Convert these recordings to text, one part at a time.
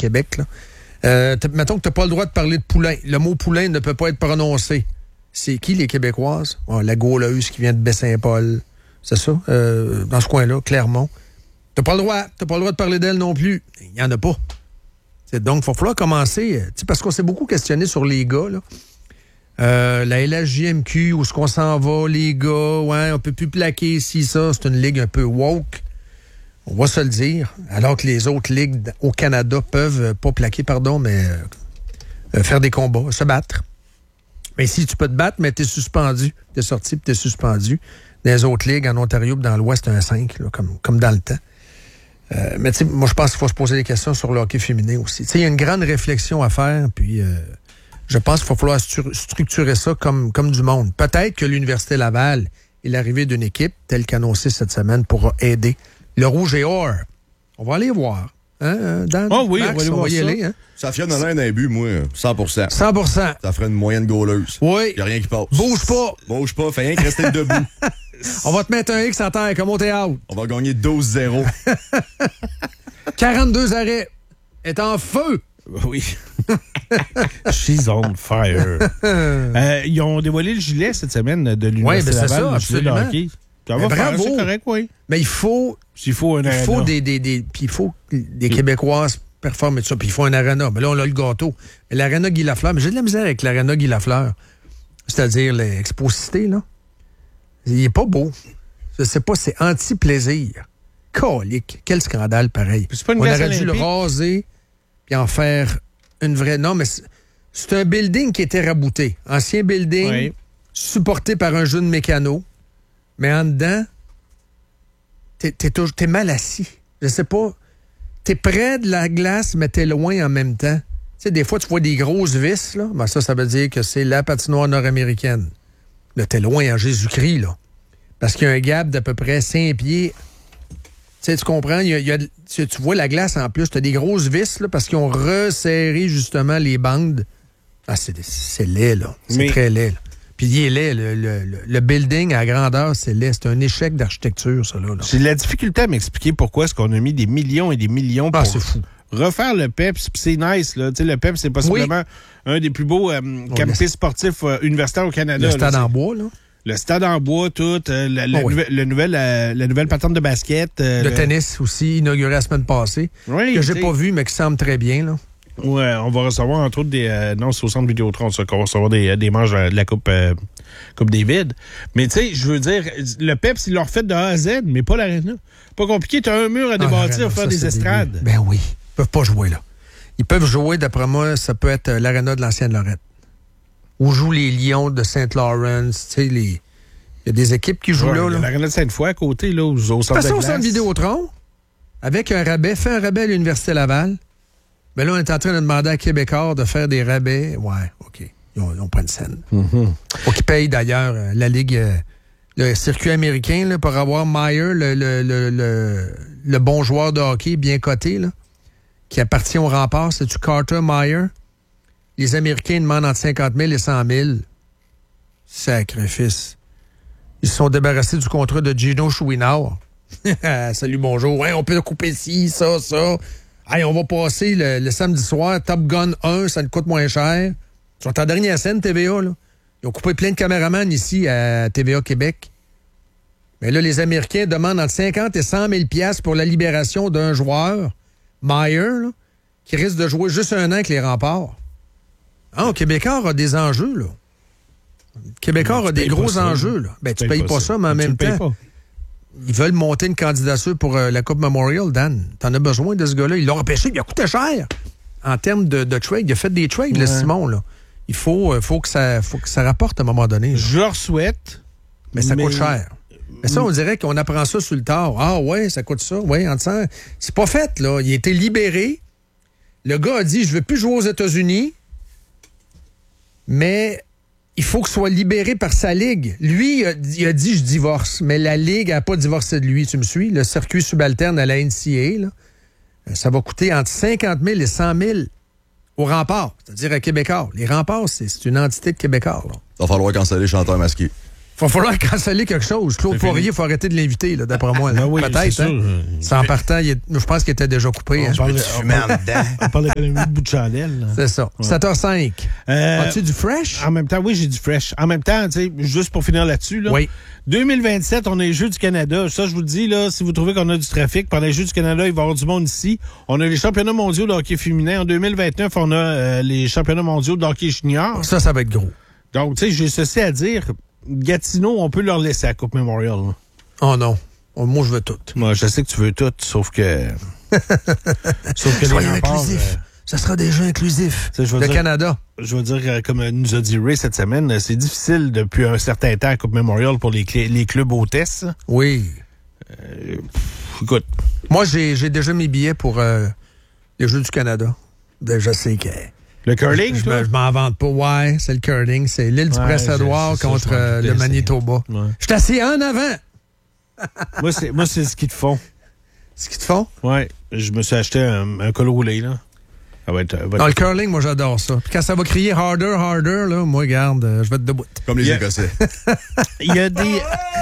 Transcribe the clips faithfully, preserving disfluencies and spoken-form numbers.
Québec, là. Euh, mettons que tu n'as pas le droit de parler de poulain. Le mot poulain ne peut pas être prononcé. C'est qui, les Québécoises? Oh, la Gauleuse qui vient de Baie-Saint-Paul. C'est ça? Euh, dans ce coin-là, Clermont. Tu n'as pas le droit. Tu n'as pas le droit de parler d'elle non plus. Il n'y en a pas. C'est donc, il va falloir commencer. Parce qu'on s'est beaucoup questionné sur les gars, là. Euh, la L H J M Q, où est-ce qu'on s'en va, les gars? Ouais, on peut plus plaquer ici, ça. C'est une ligue un peu woke. On va se le dire. Alors que les autres ligues au Canada peuvent, euh, pas plaquer, pardon, mais euh, faire des combats, se battre. Mais ici, tu peux te battre, mais t'es suspendu. T'es sorti, puis t'es suspendu. Dans les autres ligues, en Ontario, dans l'Ouest, c'est un cinq, là, comme, comme dans le temps. Euh, mais tu sais, moi, je pense qu'il faut se poser des questions sur le hockey féminin aussi. Tu sais, il y a une grande réflexion à faire, puis euh, je pense qu'il va falloir stru- structurer ça comme, comme du monde. Peut-être que l'Université Laval est l'arrivée d'une équipe, telle qu'annoncée cette semaine, pourra aider le Rouge et Or. On va aller voir. Hein, Dan? Oh oui, Max, on va aller on voir va y ça. aller. Hein? Safia Nolin d'un but, moi, cent pour cent. cent pour cent. Ça ferait une moyenne gauleuse. Oui. Il n'y a rien qui passe. Bouge pas. Bouge pas, fais rien que rester debout. On va te mettre un X à terre comme au théâtre. On va gagner douze zéro. quarante-deux arrêts. Est en feu. Oui. She's on fire. euh, ils ont dévoilé le gilet cette semaine de l'Université Oui, ben c'est Laval. ça, le gilet de absolument. hockey. Ça Mais va faire, bravo. c'est correct, oui. Mais il faut, S'il faut un il faut arena. des, des, des, puis il faut que des Québécoises performent et tout ça. Puis il faut un aréna. Mais là, on a le gâteau. Mais l'aréna Guy Lafleur, mais j'ai de la misère avec l'aréna Guy Lafleur. C'est-à-dire l'exposité, là. Il est pas beau. Je sais pas, c'est anti-plaisir. Colique. Quel scandale pareil. Puis c'est pas une On glace aurait dû le olympique. raser puis en faire une vraie... Non, mais c'est, c'est un building qui était rabouté. Ancien building, Oui. supporté par un jeune mécano. Mais en dedans, t'es, t'es, toujours, t'es mal assis. Je sais pas. T'es près de la glace, mais t'es loin en même temps. Tu sais, des fois, tu vois des grosses vis, là. Ben ça, ça veut dire que c'est la patinoire nord-américaine. Là, t'es loin en Jésus-Christ, là. Parce qu'il y a un gap d'à peu près cinq pieds. Tu sais, tu comprends? Il y a, il y a, tu, tu vois la glace en plus. T'as des grosses vis, là, parce qu'ils ont resserré, justement, les bandes. Ah, c'est, c'est laid, là. C'est Mais... très laid, là. Puis il est laid. Le, le, le, le building à grandeur, c'est laid. C'est un échec d'architecture, ça, là. là. J'ai de la difficulté à m'expliquer pourquoi est-ce qu'on a mis des millions et des millions pour Ah, c'est fou. refaire le P E P S. Puis c'est nice, là. Tu sais, le P E P S, c'est possiblement oui. un des plus beaux euh, campus le... sportifs euh, universitaires au Canada. Le stade là, en bois, là. Le stade en bois, tout. Euh, la, la, oh, oui. nouvelle, le nouvel, euh, la nouvelle patente de basket. Euh, le le tennis aussi, inauguré la semaine passée. Oui, que j'ai pas vu, mais qui semble très bien, là. Ouais, on va recevoir entre autres des... Euh, non, c'est au centre Vidéotron, ça, qu'on va recevoir des, des manches de la Coupe, euh, coupe David. Mais tu sais, je veux dire, le P E P S, ils l'ont refait de A à Z, mais pas l'aréna. Pas compliqué, t'as un mur à débâtir, ah, faire ça, des estrades. Des... Ben oui, ils peuvent pas jouer là. Ils peuvent jouer, d'après moi, ça peut être l'aréna de l'ancienne Lorette. Où jouent les Lions de Saint-Laurent, tu sais, les... il y a des équipes qui jouent ouais, là. là. L'aréna de Sainte-Foy à côté, là, au centre de glace. Passons au centre Vidéotron, avec un rabais, fait un rabais à l'Université Laval. Mais là, on est en train de demander à Québécois de faire des rabais. Ouais, OK. Ils ont, ils ont pas une scène. Mm-hmm. Faut qu'ils payent, d'ailleurs, euh, la Ligue, euh, le circuit américain, là, pour avoir Meyer, le, le, le, le, le bon joueur de hockey bien coté, là, qui appartient au rempart. C'est-tu Carter Meyer? Les Américains demandent entre cinquante mille et cent mille. Sacrifice. Ils se sont débarrassés du contrat de Gino Chouinard. Salut, bonjour. Ouais, on peut couper ci, ça, ça. Hey, on va passer le, le samedi soir, Top Gun un, ça nous coûte moins cher. Ils sont en dernière scène, T V A, là. Ils ont coupé plein de caméramans ici à T V A Québec. Mais là, les Américains demandent entre cinquante et cent mille dollars pour la libération d'un joueur, Meyer, là, qui risque de jouer juste un an avec les Remparts. Ah, Québécois a des enjeux, là. Québécois a des gros enjeux, là. Ben, tu, tu payes pas, pas ça, mais en même temps... Pas. Ils veulent monter une candidature pour euh, la Coupe Memorial, Dan. T'en as besoin de ce gars-là. Ils l'ont empêché, il a coûté cher. En termes de, de trade, il a fait des trades, ouais. le Simon, là. Il faut, euh, faut, que ça, faut que ça rapporte à un moment donné. Là. Je leur souhaite. Mais ça mais... coûte cher. Mais ça, on dirait qu'on apprend ça sur le tard. Ah ouais, ça coûte ça. Oui, en disant, c'est pas fait, là. Il a été libéré. Le gars a dit, je veux plus jouer aux États-Unis, mais... il faut qu'il soit libéré par sa ligue. Lui, il a, il a dit, je divorce, mais la ligue n'a pas divorcé de lui. Tu me suis? Le circuit subalterne à la N C A A, là, ça va coûter entre cinquante mille et cent mille au Rempart, c'est-à-dire à Québécois. Les Remparts, c'est, c'est une entité de Québécois. Là. Il va falloir canceller Chanteur Masqué. va falloir canceller quelque chose. Claude Poirier, il faut arrêter de l'inviter, là, d'après moi. Là. Ben oui, peut-être. c'est Hein? sûr. C'est en partant, il est- je pense qu'il était déjà coupé. On Hein? parle, Tu on fumais en parle, dedans. on parle d'économie de bout de chandelle. là. C'est ça. sept heures cinq. Euh, As-tu du fresh? En même temps, oui, j'ai du fresh. En même temps, tu sais, juste pour finir là-dessus, là, Oui. deux mille vingt-sept, on a les Jeux du Canada. Ça, je vous le dis, là, si vous trouvez qu'on a du trafic, pendant les Jeux du Canada, il va y avoir du monde ici. On a les championnats mondiaux de hockey féminin. En deux mille vingt-neuf, on a euh, les championnats mondiaux de hockey junior. Ça, ça va être gros. Donc, tu sais, j'ai ceci à dire. Gatineau, on peut leur laisser la Coupe Memorial. là. Oh non. Oh, moi, je veux tout. Moi, je sais que tu veux tout, sauf que... sauf que Soyons les remparts, inclusifs. euh, Ça sera des jeux inclusifs. Tu sais, je veux Le dire- Canada. je veux dire, euh, comme euh, nous a dit Ray cette semaine, euh, c'est difficile depuis un certain temps à Coupe Memorial pour les, clés- les clubs hôtesses. Oui. Euh, pff, écoute, Moi, j'ai j'ai déjà mes billets pour euh, les Jeux du Canada. Ben, je sais que... le curling, Je, toi? me- je m'en vante pas. Ouais, c'est le curling. C'est l'île du Ouais, Prince-Édouard je- c'est ça, contre je m'en euh, doutais, le c'est- Manitoba. Ouais. Je suis assis en avant. Moi, c'est moi, c'est ce qu'ils te font. Ce qu'ils te font? Ouais, je me suis acheté un, un col roulé, là. Ça va être... va Dans être- le curling, moi, j'adore ça. Puis quand ça va crier harder, harder, là, moi, regarde, euh, je vais être debout. Comme les Yeah. Écossais. Il y a des...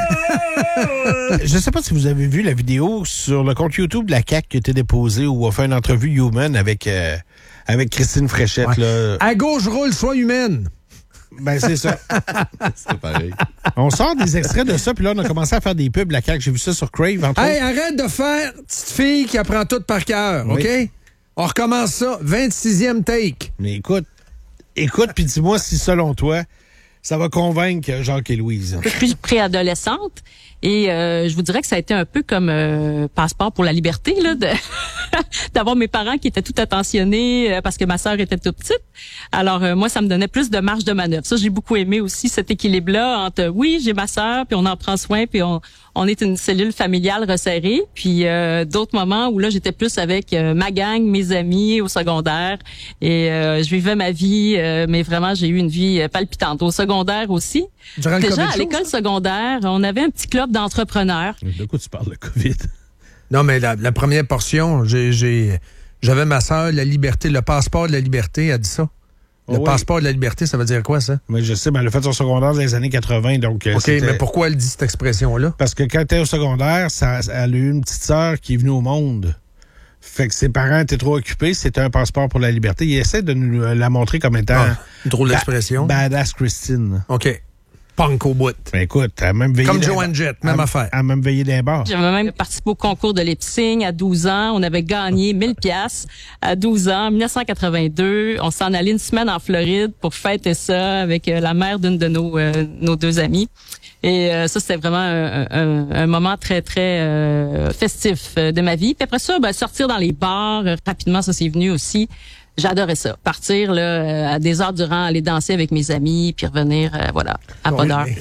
Je sais pas si vous avez vu la vidéo sur le compte YouTube de la C A Q qui a été déposée où on fait une entrevue Human avec, euh, avec Christine Fréchette. Ouais. Là. À gauche roule, sois humaine. Ben, c'est ça. C'est pareil. On sort des extraits de ça, puis là, on a commencé à faire des pubs, la C A Q. J'ai vu ça sur Crave, entre Hey, autres. arrête de faire petite fille qui apprend tout par cœur, Oui. OK? On recommence ça. vingt-sixième take. Mais écoute, écoute, puis dis-moi si, selon toi, ça va convaincre Jacques et Louise. Je suis préadolescente et euh, je vous dirais que ça a été un peu comme euh, passeport pour la liberté là, de d'avoir mes parents qui étaient tout attentionnés euh, parce que ma sœur était toute petite. Alors euh, moi, ça me donnait plus de marge de manœuvre. Ça, j'ai beaucoup aimé aussi cet équilibre-là entre oui, j'ai ma sœur, puis on en prend soin, puis on on est une cellule familiale resserrée. Puis euh, d'autres moments où là, j'étais plus avec euh, ma gang, mes amis au secondaire et euh, je vivais ma vie, euh, mais vraiment, j'ai eu une vie euh, palpitante. Au secondaire aussi. Durant le Déjà, COVID à show, l'école secondaire, on avait un petit club d'entrepreneurs. De quoi tu parles, le COVID? Non, mais la, la première portion, j'ai, j'ai, j'avais ma sœur, la liberté, le passeport de la liberté, elle dit ça. Le Oh oui. passeport de la liberté, ça veut dire quoi, ça? Mais je sais, mais elle a fait son secondaire dans les années quatre-vingt, donc... euh, OK, c'était- mais pourquoi elle dit cette expression-là? Parce que quand elle était au secondaire, ça, elle a eu une petite sœur qui est venue au monde. Fait que ses parents étaient trop occupés, c'était un passeport pour la liberté. Il essaie de nous la montrer comme étant... Ah, une drôle d'expression. ba- Badass Christine. OK. Punk au bout. Ben écoute, elle a même veillé... Comme dans- Joanne Jett, même elle- affaire. Elle a même veillé d'un bar. J'avais même participé au concours de lip-sync à douze ans. On avait gagné mille piastres à douze ans. dix-neuf cent quatre-vingt-deux, on s'en allait une semaine en Floride pour fêter ça avec euh, la mère d'une de nos, euh, nos deux amies. Et euh, ça, c'était vraiment un, un, un moment très, très euh, festif euh, de ma vie. Puis après ça, ben, sortir dans les bars, euh, rapidement, ça c'est venu aussi. J'adorais ça. Partir là euh, à des heures durant, aller danser avec mes amis, puis revenir, euh, voilà, à pas d'heure.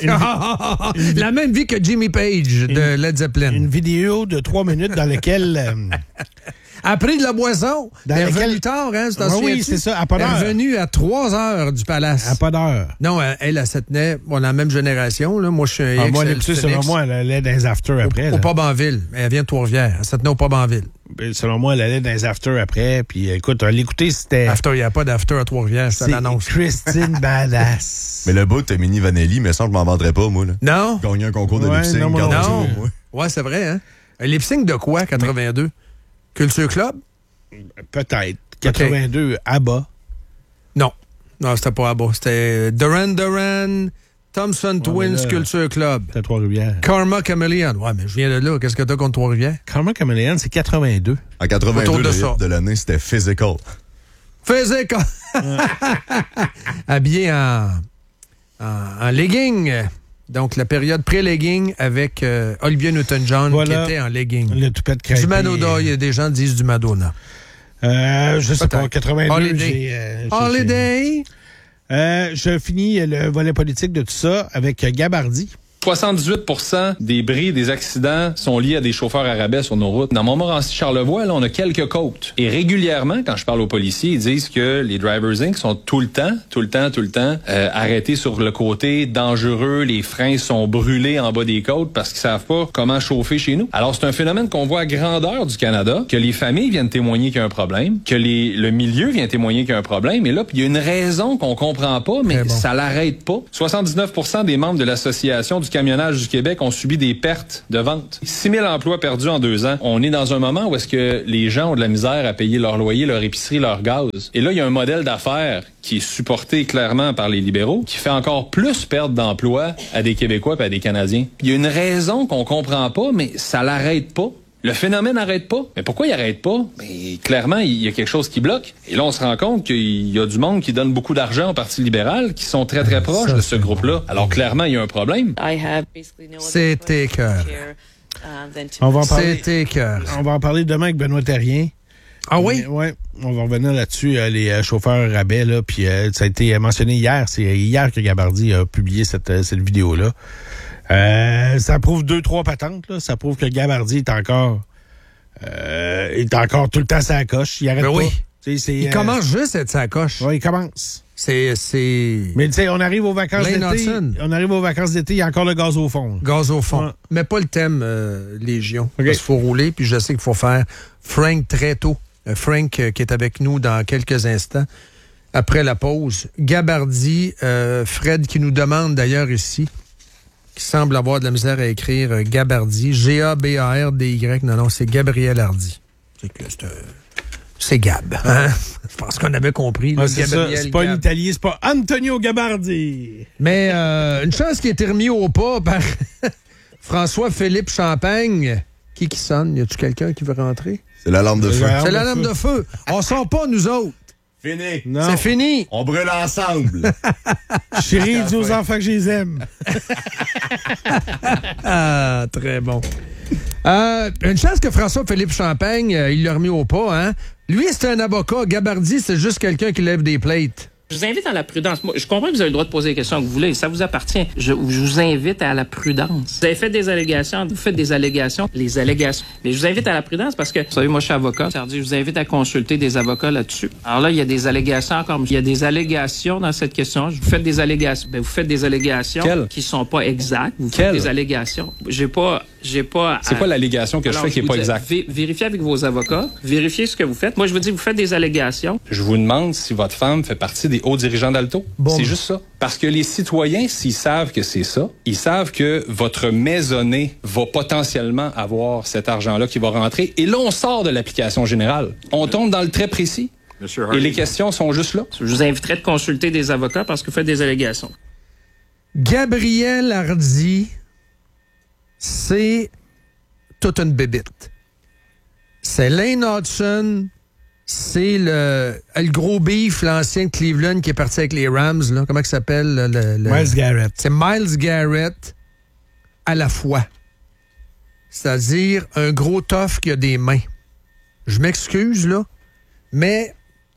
La même vie que Jimmy Page de Led Zeppelin. Une vidéo de trois minutes dans laquelle... euh, Après de la boisson, Dans elle est laquelle- revenue tard, hein? tu t'en Oui, oui, souviens-tu? c'est ça, à pas Elle d'heure. est revenue à trois heures du palace. à pas d'heure. Non, elle, elle, elle se tenait, on a la même génération, là. Moi, je suis un Ah, X, moi, elle, les petits, c'est un selon X. moi, elle allait dans les afters après. Au là. pub en ville. Elle vient de Trois-Rivières. Elle se tenait au pub en ville. Ben, Selon moi, elle allait dans les afters après. Puis écoute, l'écouter, c'était... After, il n'y a pas d'after à Trois-Rivières, c'est C'est l'annonce. Christine Badass. Mais le bout de Mini Vanelli, mais ça, je m'en vendrais pas, moi. Là. Non? Gagner un concours de Ouais, lip-sync, non, moi, garde non. ça pour moi. Ouais, c'est vrai, hein? Un lip-sync de quoi, quatre-vingt-deux? Culture Club? Peut-être. quatre-vingt-deux, ABBA. Non. Non, c'était pas à bas. C'était Duran Duran, Thompson Twins, mais là- Culture Club. C'était Trois-Rivières. Karma Chameleon. Ouais, mais je viens de là. Qu'est-ce que t'as contre Trois-Rivières? Carmen Chameleon, c'est quatre-vingt-deux. En quatre-vingt-deux, Autour de le ça. hit de l'année, c'était Physical. Faisait comme... Habillé en, en, en legging. Donc, la période pré-legging avec euh, Olivia Newton-John Voilà. qui était en legging. Le toupette crêpé. Du Madonna. Il y a des gens qui disent du Madonna. Euh, je sais pas, Peut-être. quatre-vingt-deux. Holiday. j'ai, euh, j'ai- Holiday. Euh, je finis le volet politique de tout ça avec Gabardi. soixante-dix-huit pour cent des bris, des accidents sont liés à des chauffeurs à rabais sur nos routes. Dans Montmorency-Charlevoix, là, on a quelques côtes. Et régulièrement, quand je parle aux policiers, ils disent que les Drivers Incorporated sont tout le temps, tout le temps, tout le temps euh, arrêtés sur le côté, dangereux, les freins sont brûlés en bas des côtes parce qu'ils savent pas comment chauffer chez nous. Alors, c'est un phénomène qu'on voit à grandeur du Canada, que les familles viennent témoigner qu'il y a un problème, que les, le milieu vient témoigner qu'il y a un problème. Et là, il y a une raison qu'on comprend pas, mais bon. Ça l'arrête pas. soixante-dix-neuf pour cent des membres de l'Association du camionnage du Québec ont subi des pertes de vente. six mille emplois perdus en deux ans. On est dans un moment où est-ce que les gens ont de la misère à payer leur loyer, leur épicerie, leur gaz. Et là, il y a un modèle d'affaires qui est supporté clairement par les libéraux, qui fait encore plus perdre d'emplois à des Québécois et à des Canadiens. Il y a une raison qu'on comprend pas, mais ça l'arrête pas. Le phénomène n'arrête pas. Mais pourquoi il n'arrête pas? Mais clairement, il y a quelque chose qui bloque. Et là, on se rend compte qu'il y a du monde qui donne beaucoup d'argent au Parti libéral, qui sont très, très proches Ça, de ce groupe-là. Alors, clairement, il y a un problème. C'est écœur. On va en parler. C'est écœur. On va en parler demain avec Benoît Terrien. Ah oui? Oui, on va revenir là-dessus, euh, les euh, chauffeurs rabais, là, puis euh, ça a été mentionné hier. C'est hier que Gabardi a publié cette, cette vidéo-là. Euh, ça prouve deux, trois patentes, là. Ça prouve que Gabardi est encore euh, est encore tout le temps sa coche. Il arrête ben pas. Oui. C'est, c'est, il euh... commence juste à être sa coche. Oui, il commence. C'est, c'est... Mais tu sais, on arrive aux vacances Lane d'été. Hudson. On arrive aux vacances d'été, il y a encore le gaz au fond. Gaz au fond. Ouais. Mais pas le thème euh, Légion. Okay. Parce qu'il faut rouler, puis je sais qu'il faut faire Frank très tôt. Euh, Frank euh, qui est avec nous dans quelques instants. Après la pause. Gabardi, euh, Fred qui nous demande d'ailleurs ici, qui semble avoir de la misère à écrire euh, Gabardi. G A B A R D Y. Non, non, c'est Gabriel Hardy. C'est que c'est, euh, c'est Gab. Hein? Je pense qu'on avait compris. Ah, là, c'est Gabriel ça. C'est pas Gab. un Italien, c'est pas Antonio Gabardi. Mais euh, une chance qui a été remis au pas par François-Philippe Champagne. Qui qui sonne? Y a-tu quelqu'un qui veut rentrer? C'est la lampe de feu. C'est la lampe de feu. On sort pas, nous autres. Fini. Non. C'est fini. On brûle ensemble. Chérie, dis aux enfants que je les aime. Ah, très bon. Euh, une chance que François-Philippe Champagne, euh, il l'a remis au pas, hein? Lui, c'est un avocat. Gabardi, c'est juste quelqu'un qui lève des plates. Je vous invite à la prudence. Moi, je comprends que vous avez le droit de poser les questions que vous voulez. Ça vous appartient. Je, je vous invite à la prudence. Vous avez fait des allégations. Vous faites des allégations. Les allégations. Mais je vous invite à la prudence parce que, vous savez, moi, je suis avocat. C'est-à-dire, je vous invite à consulter des avocats là-dessus. Alors là, il y a des allégations encore. Il y a des allégations dans cette question. Vous faites des allégations. Ben, vous faites des allégations Quelle? qui sont pas exactes. Vous Quelle? faites des allégations. J'ai pas, j'ai pas. C'est quoi l'allégation que Alors, je fais qui est pas exacte? Vé- vérifiez avec vos avocats. Vérifiez ce que vous faites. Moi, je vous dis, vous faites des allégations. Je vous demande si votre femme fait partie des hauts dirigeants d'Alto. Bon. C'est juste ça. Parce que les citoyens, s'ils savent que c'est ça, ils savent que votre maisonnée va potentiellement avoir cet argent-là qui va rentrer. Et là, on sort de l'application générale. On tombe dans le très précis. Et les questions sont juste là. Je vous inviterai de consulter des avocats parce que vous faites des allégations. Gabriel Hardy, c'est toute une bébite. C'est Lane Hudson. C'est le, le gros beef, l'ancien de Cleveland qui est parti avec les Rams. Là. Comment il s'appelle? Le, le, Myles Garrett. C'est Myles Garrett à la fois. C'est-à-dire un gros tough qui a des mains. Je m'excuse, là, mais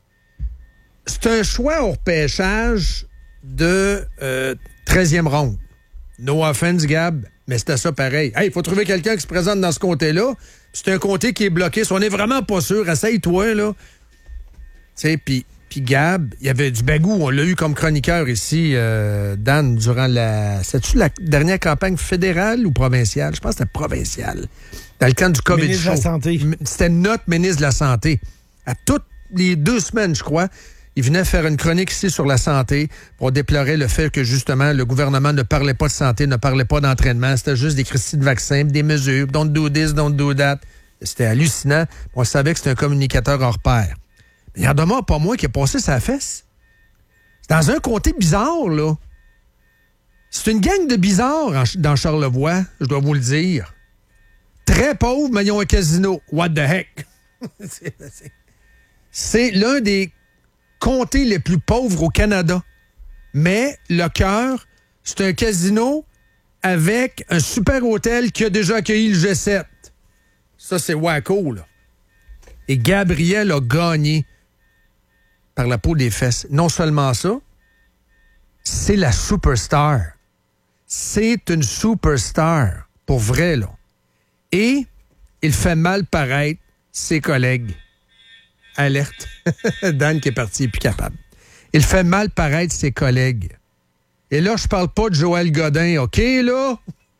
c'est un choix au repêchage de euh, treizième ronde. No offense, Gab, mais c'était ça pareil. Hey, il faut trouver quelqu'un qui se présente dans ce comté-là. C'est un comté qui est bloqué. Si on n'est vraiment pas sûr, essaye-toi, là. Tu sais, puis Gab, il y avait du bagou. On l'a eu comme chroniqueur ici, euh, Dan, durant la... C'est-tu la dernière campagne fédérale ou provinciale? Je pense que c'était provinciale. Dans le camp du COVID Ministre show. de la Santé. C'était notre ministre de la Santé. À toutes les deux semaines, je crois, il venait faire une chronique ici sur la santé pour déplorer le fait que, justement, le gouvernement ne parlait pas de santé, ne parlait pas d'entraînement. C'était juste des cristis de vaccins, des mesures. Don't do this, don't do that. C'était hallucinant. On savait que c'était un communicateur hors pair. Mais il y en demeure pas moi qui a passé sa fesse. C'est dans un comté bizarre, là. C'est une gang de bizarres en, dans Charlevoix, je dois vous le dire. Très pauvres, mais ils ont un casino. What the heck? c'est, c'est, c'est l'un des comtés les plus pauvres au Canada. Mais le cœur, c'est un casino avec un super hôtel qui a déjà accueilli le G sept. Ça, c'est wacko, là. Et Gabriel a gagné par la peau des fesses. Non seulement ça, c'est la superstar. C'est une superstar, pour vrai, là. Et il fait mal paraître ses collègues. Alerte. Dan qui est parti, il est plus capable. Il fait mal paraître ses collègues. Et là, je parle pas de Joël Godin, OK, là?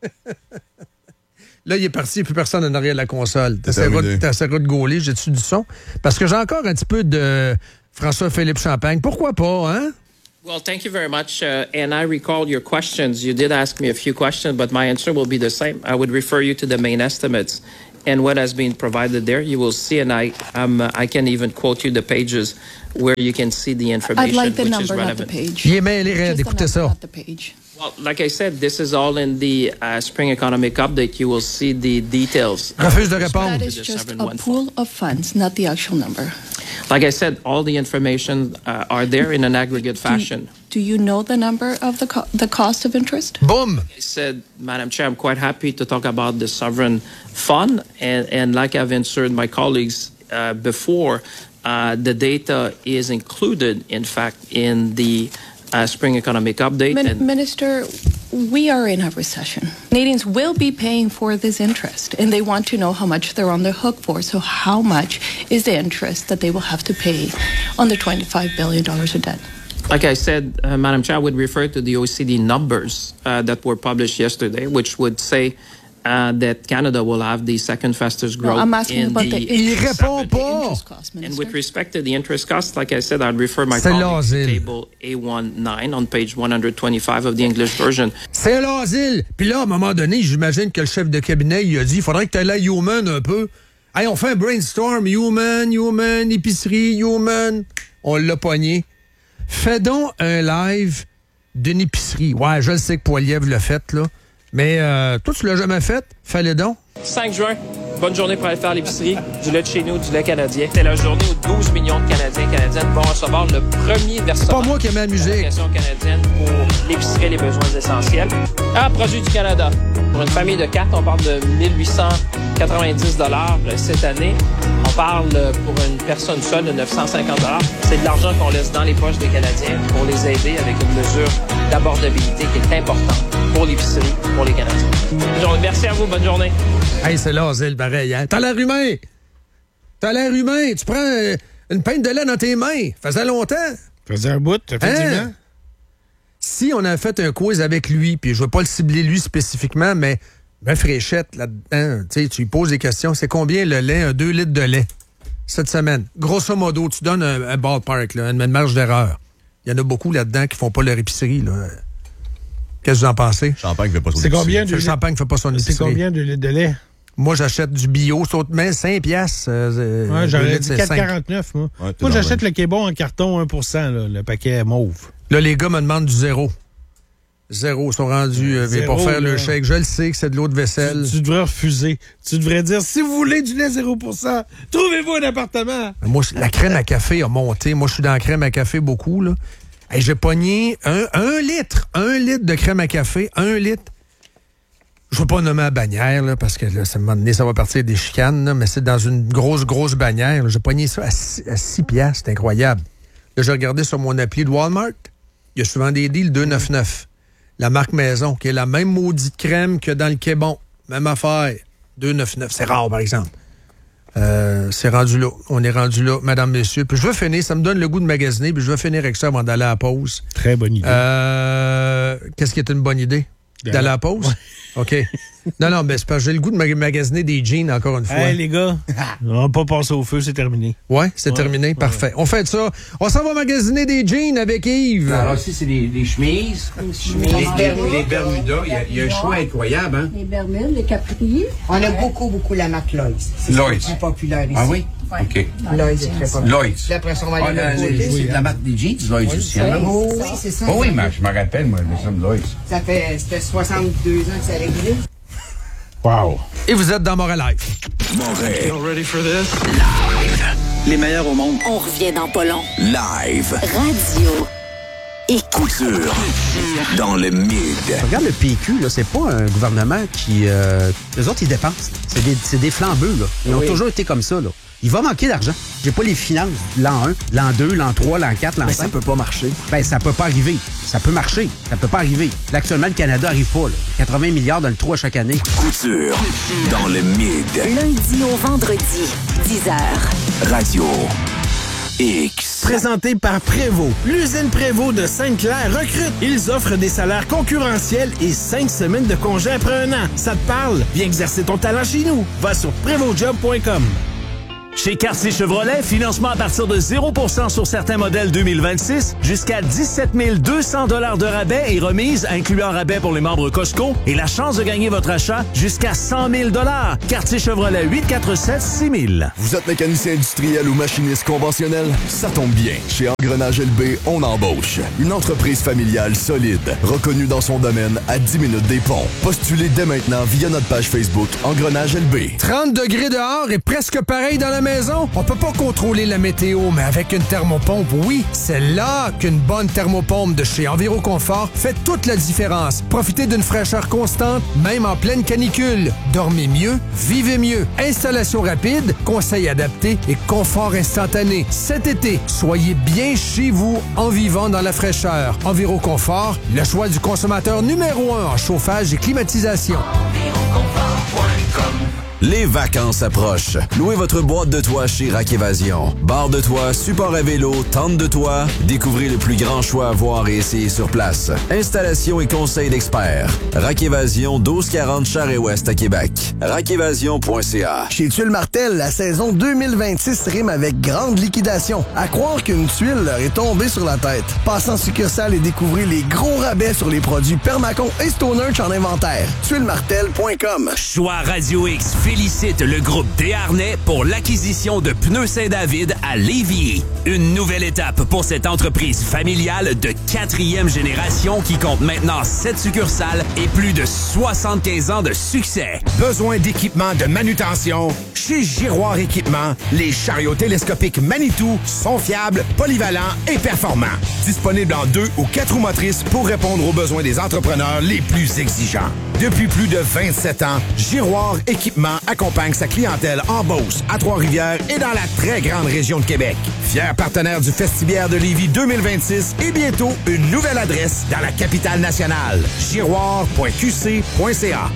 Là, il est parti, plus personne en arrière de la console. T'essaieras de gauler, j'ai-tu du son? Parce que j'ai encore un petit peu de François-Philippe Champagne. Pourquoi pas, hein? Well, thank you very much. Uh, and I recall your questions. You did ask me a few questions, but my answer will be the same. I would refer you to the main estimates and what has been provided there. You will see, and I um, I can even quote you the pages where you can see the information, I'd like the which number, is not relevant. the page. Il est mêlé raide, écoutez ça. Not the page. Well, like I said, this is all in the uh, spring economic update. You will see the details. Refuse de répondre. That is just a pool of funds, not the actual number. Like I said, all the information uh, are there in an aggregate fashion. Do you know the number of the co- the cost of interest? Boom! I said, Madam Chair, I'm quite happy to talk about the sovereign fund. And, and like I've answered my colleagues uh, before, uh, the data is included, in fact, in the uh, spring economic update. Min- and Minister, we are in a recession. Canadians will be paying for this interest, and they want to know how much they're on the hook for. So how much is the interest that they will have to pay on the twenty-five billion dollars of debt? Like I said, uh, Madam Chair, I would refer to the O E C D numbers uh, that were published yesterday, which would say uh, that Canada will have the second fastest growth No, I'm asking in about the... the Il répond The pas! interest cost, And Minister. with respect to the interest cost, like I said, I'd refer my C'est colleagues to l'asile. table A nineteen on page one twenty-five of the English version. C'est l'asile! Puis là, à un moment donné, j'imagine que le chef de cabinet, il a dit, il faudrait que tu ailles à Human un peu. Hey, on fait un brainstorm. Human, Human, épicerie, Human. On l'a pogné. Fais donc un live d'une épicerie. Ouais, je le sais que Poilievre l'a fait, là. Mais euh, toi, tu l'as jamais fait? Fais-le donc. cinq juin, bonne journée pour aller faire l'épicerie. Du lait de chez nous, du lait canadien. C'est la journée où douze millions de Canadiens et Canadiennes vont recevoir le premier versement. Pas moi qui aime la musique. L'allocation canadienne pour l'épicerie et les besoins essentiels. Ah, produit du Canada. Pour une famille de quatre, on parle de mille huit cent quatre-vingt-dix dollars cette année. On parle pour une personne seule de neuf cent cinquante dollars. C'est de l'argent qu'on laisse dans les poches des Canadiens pour les aider avec une mesure d'abordabilité qui est importante pour l'épicerie, pour les Canadiens. Merci à vous, bonne journée. Hey, c'est l'asile, pareil, hein? T'as l'air humain! T'as l'air humain! Tu prends euh, une pinte de lait dans tes mains. Faisait longtemps. Faisait un bout, effectivement. Hein? Si on a fait un quiz avec lui, puis je veux pas le cibler lui spécifiquement, mais ben Fréchette, là-dedans, tu sais, tu lui poses des questions. C'est combien le lait, un deux litres de lait, cette semaine? Grosso modo, tu donnes un, un ballpark, là, une, une marge d'erreur. Il y en a beaucoup là-dedans qui font pas leur épicerie, là. Qu'est-ce que vous en pensez? Champagne fait pas son C'est combien de Le champagne fait pas son épicerie. C'est combien de litres de lait? Moi, j'achète du bio, saute mais cinq piastres. Euh, Ouais, j'aurais litres, dit c'est quatre cinq. quarante-neuf, moi. Ouais, t'es moi, dans j'achète le le Québon en carton un pour cent, là, le paquet mauve. Là, les gars me demandent du zéro. Zéro, ils sont rendus euh, Zéro, pour faire là. le shake. Je le sais que c'est de l'eau de vaisselle. Tu, tu devrais refuser. Tu devrais dire, si vous voulez du lait zéro pour cent, trouvez-vous un appartement. Moi, la crème à café a monté. Moi, je suis dans la crème à café beaucoup, là. Hey, j'ai pogné un, un litre. Un litre de crème à café. Un litre. Je ne veux pas nommer la bannière, là, parce que là, ça, à un moment donné, ça va partir des chicanes, là, mais c'est dans une grosse, grosse bannière. Là. J'ai pogné ça à six piastres. C'est incroyable. Là, j'ai regardé sur mon appli de Walmart. Il y a souvent des deals deux neuf neuf. La marque Maison, qui est la même maudite crème que dans le Québon. Même affaire. deux neuf neuf. C'est rare, par exemple. Euh, c'est rendu là. On est rendu là, madame, messieurs. Puis je veux finir, ça me donne le goût de magasiner, puis je veux finir avec ça avant d'aller à la pause. Très bonne idée. Euh, qu'est-ce qui est une bonne idée? D'aller à la pause? OK. Non, non, mais c'est parce que j'ai le goût de magasiner des jeans, encore une fois. Hey, les gars, on va pas passer au feu, c'est terminé. Ouais, c'est Ouais, terminé. ouais. Parfait. On fait ça. On s'en va magasiner des jeans avec Yves. Alors ici, c'est des, des chemises. Les, les, les Bermudas, il y, a, il y a un choix incroyable, hein? Les Bermudes, les Capri. On a beaucoup, beaucoup la marque Lloyds. C'est Lloyds. plus populaire ici. Ah oui? Ouais. OK. Lloyds est très populaire. Lloyds. Puis après ça, on va Ah, aller la- de l'autre la- côté. c'est de la marque des jeans, Lloyds aussi, hein? Oh, oui, c'est ça. Oh oui, mais je me rappelle, moi, mais ça me Lloyds. Ça fait, c'était soixante-deux ans que ça existe. Wow. Et vous êtes dans Montréal Live. Les meilleurs au monde. On revient dans pas long. Live. Radio. Couture. Dans le mid. Regarde le P Q, là, c'est pas un gouvernement qui... Euh, eux autres, ils dépensent. C'est des, c'est des flambeux, là. Ils ont Oui. toujours été comme ça, là. il va manquer d'argent. J'ai pas les finances. L'an un, l'an deux, l'an trois, l'an quatre, l'an Mais cinq. ça peut pas marcher. Ben, ça peut pas arriver. Ça peut marcher. Ça peut pas arriver. Là, actuellement, le Canada arrive pas, là. quatre-vingts milliards dans le trou à chaque année. Couture dans le mid. Lundi au vendredi, dix heures. Radio X. Présenté par Prévost. L'usine Prévost de Sainte-Claire recrute. Ils offrent des salaires concurrentiels et cinq semaines de congé après un an. Ça te parle? Viens exercer ton talent chez nous. Va sur prévost job point com. Chez Cartier Chevrolet, financement à partir de zéro pour cent sur certains modèles deux mille vingt-six, jusqu'à dix-sept mille deux cents dollars de rabais et remise, incluant rabais pour les membres Costco, et la chance de gagner votre achat jusqu'à cent mille dollars. Cartier Chevrolet, huit quatre sept six mille. Vous êtes mécanicien industriel ou machiniste conventionnel? Ça tombe bien. Chez Engrenage L B, on embauche. Une entreprise familiale solide, reconnue dans son domaine à dix minutes des ponts. Postulez dès maintenant via notre page Facebook Engrenage L B. trente degrés dehors et presque pareil dans la maison. On peut pas contrôler la météo, mais avec une thermopompe, oui, c'est là qu'une bonne thermopompe de chez Enviroconfort fait toute la différence. Profitez d'une fraîcheur constante, même en pleine canicule. Dormez mieux, vivez mieux. Installation rapide, conseils adaptés et confort instantané. Cet été, soyez bien chez vous en vivant dans la fraîcheur. Enviroconfort, le choix du consommateur numéro un en chauffage et climatisation. Les vacances approchent. Louez votre boîte de toit chez Rack Évasion. Barre de toit, support à vélo, tente de toit. Découvrez le plus grand choix à voir et essayer sur place. Installation et conseils d'experts. Rack Évasion, douze quarante Charest-Ouest à Québec. rack évasion point c a. Chez Tuile Martel, la saison deux mille vingt-six rime avec grande liquidation. À croire qu'une tuile leur est tombée sur la tête. Passez en succursale et découvrez les gros rabais sur les produits Permacon et Stonehenge en inventaire. tuile martel point com. Choix Radio X félicite le groupe Desharnais pour l'acquisition de Pneus Saint-David à Lévis. Une nouvelle étape pour cette entreprise familiale de quatrième génération qui compte maintenant sept succursales et plus de soixante-quinze ans de succès. Besoin d'équipement de manutention? Chez Giroir Équipement, les chariots télescopiques Manitou sont fiables, polyvalents et performants. Disponibles en deux ou quatre roues motrices pour répondre aux besoins des entrepreneurs les plus exigeants. Depuis plus de vingt-sept ans, Giroir Équipement accompagne sa clientèle en Beauce, à Trois-Rivières et dans la très grande région de Québec. Fier partenaire du Festibiaire de Lévis deux mille vingt-six et bientôt une nouvelle adresse dans la capitale nationale. giroir point q c point c a.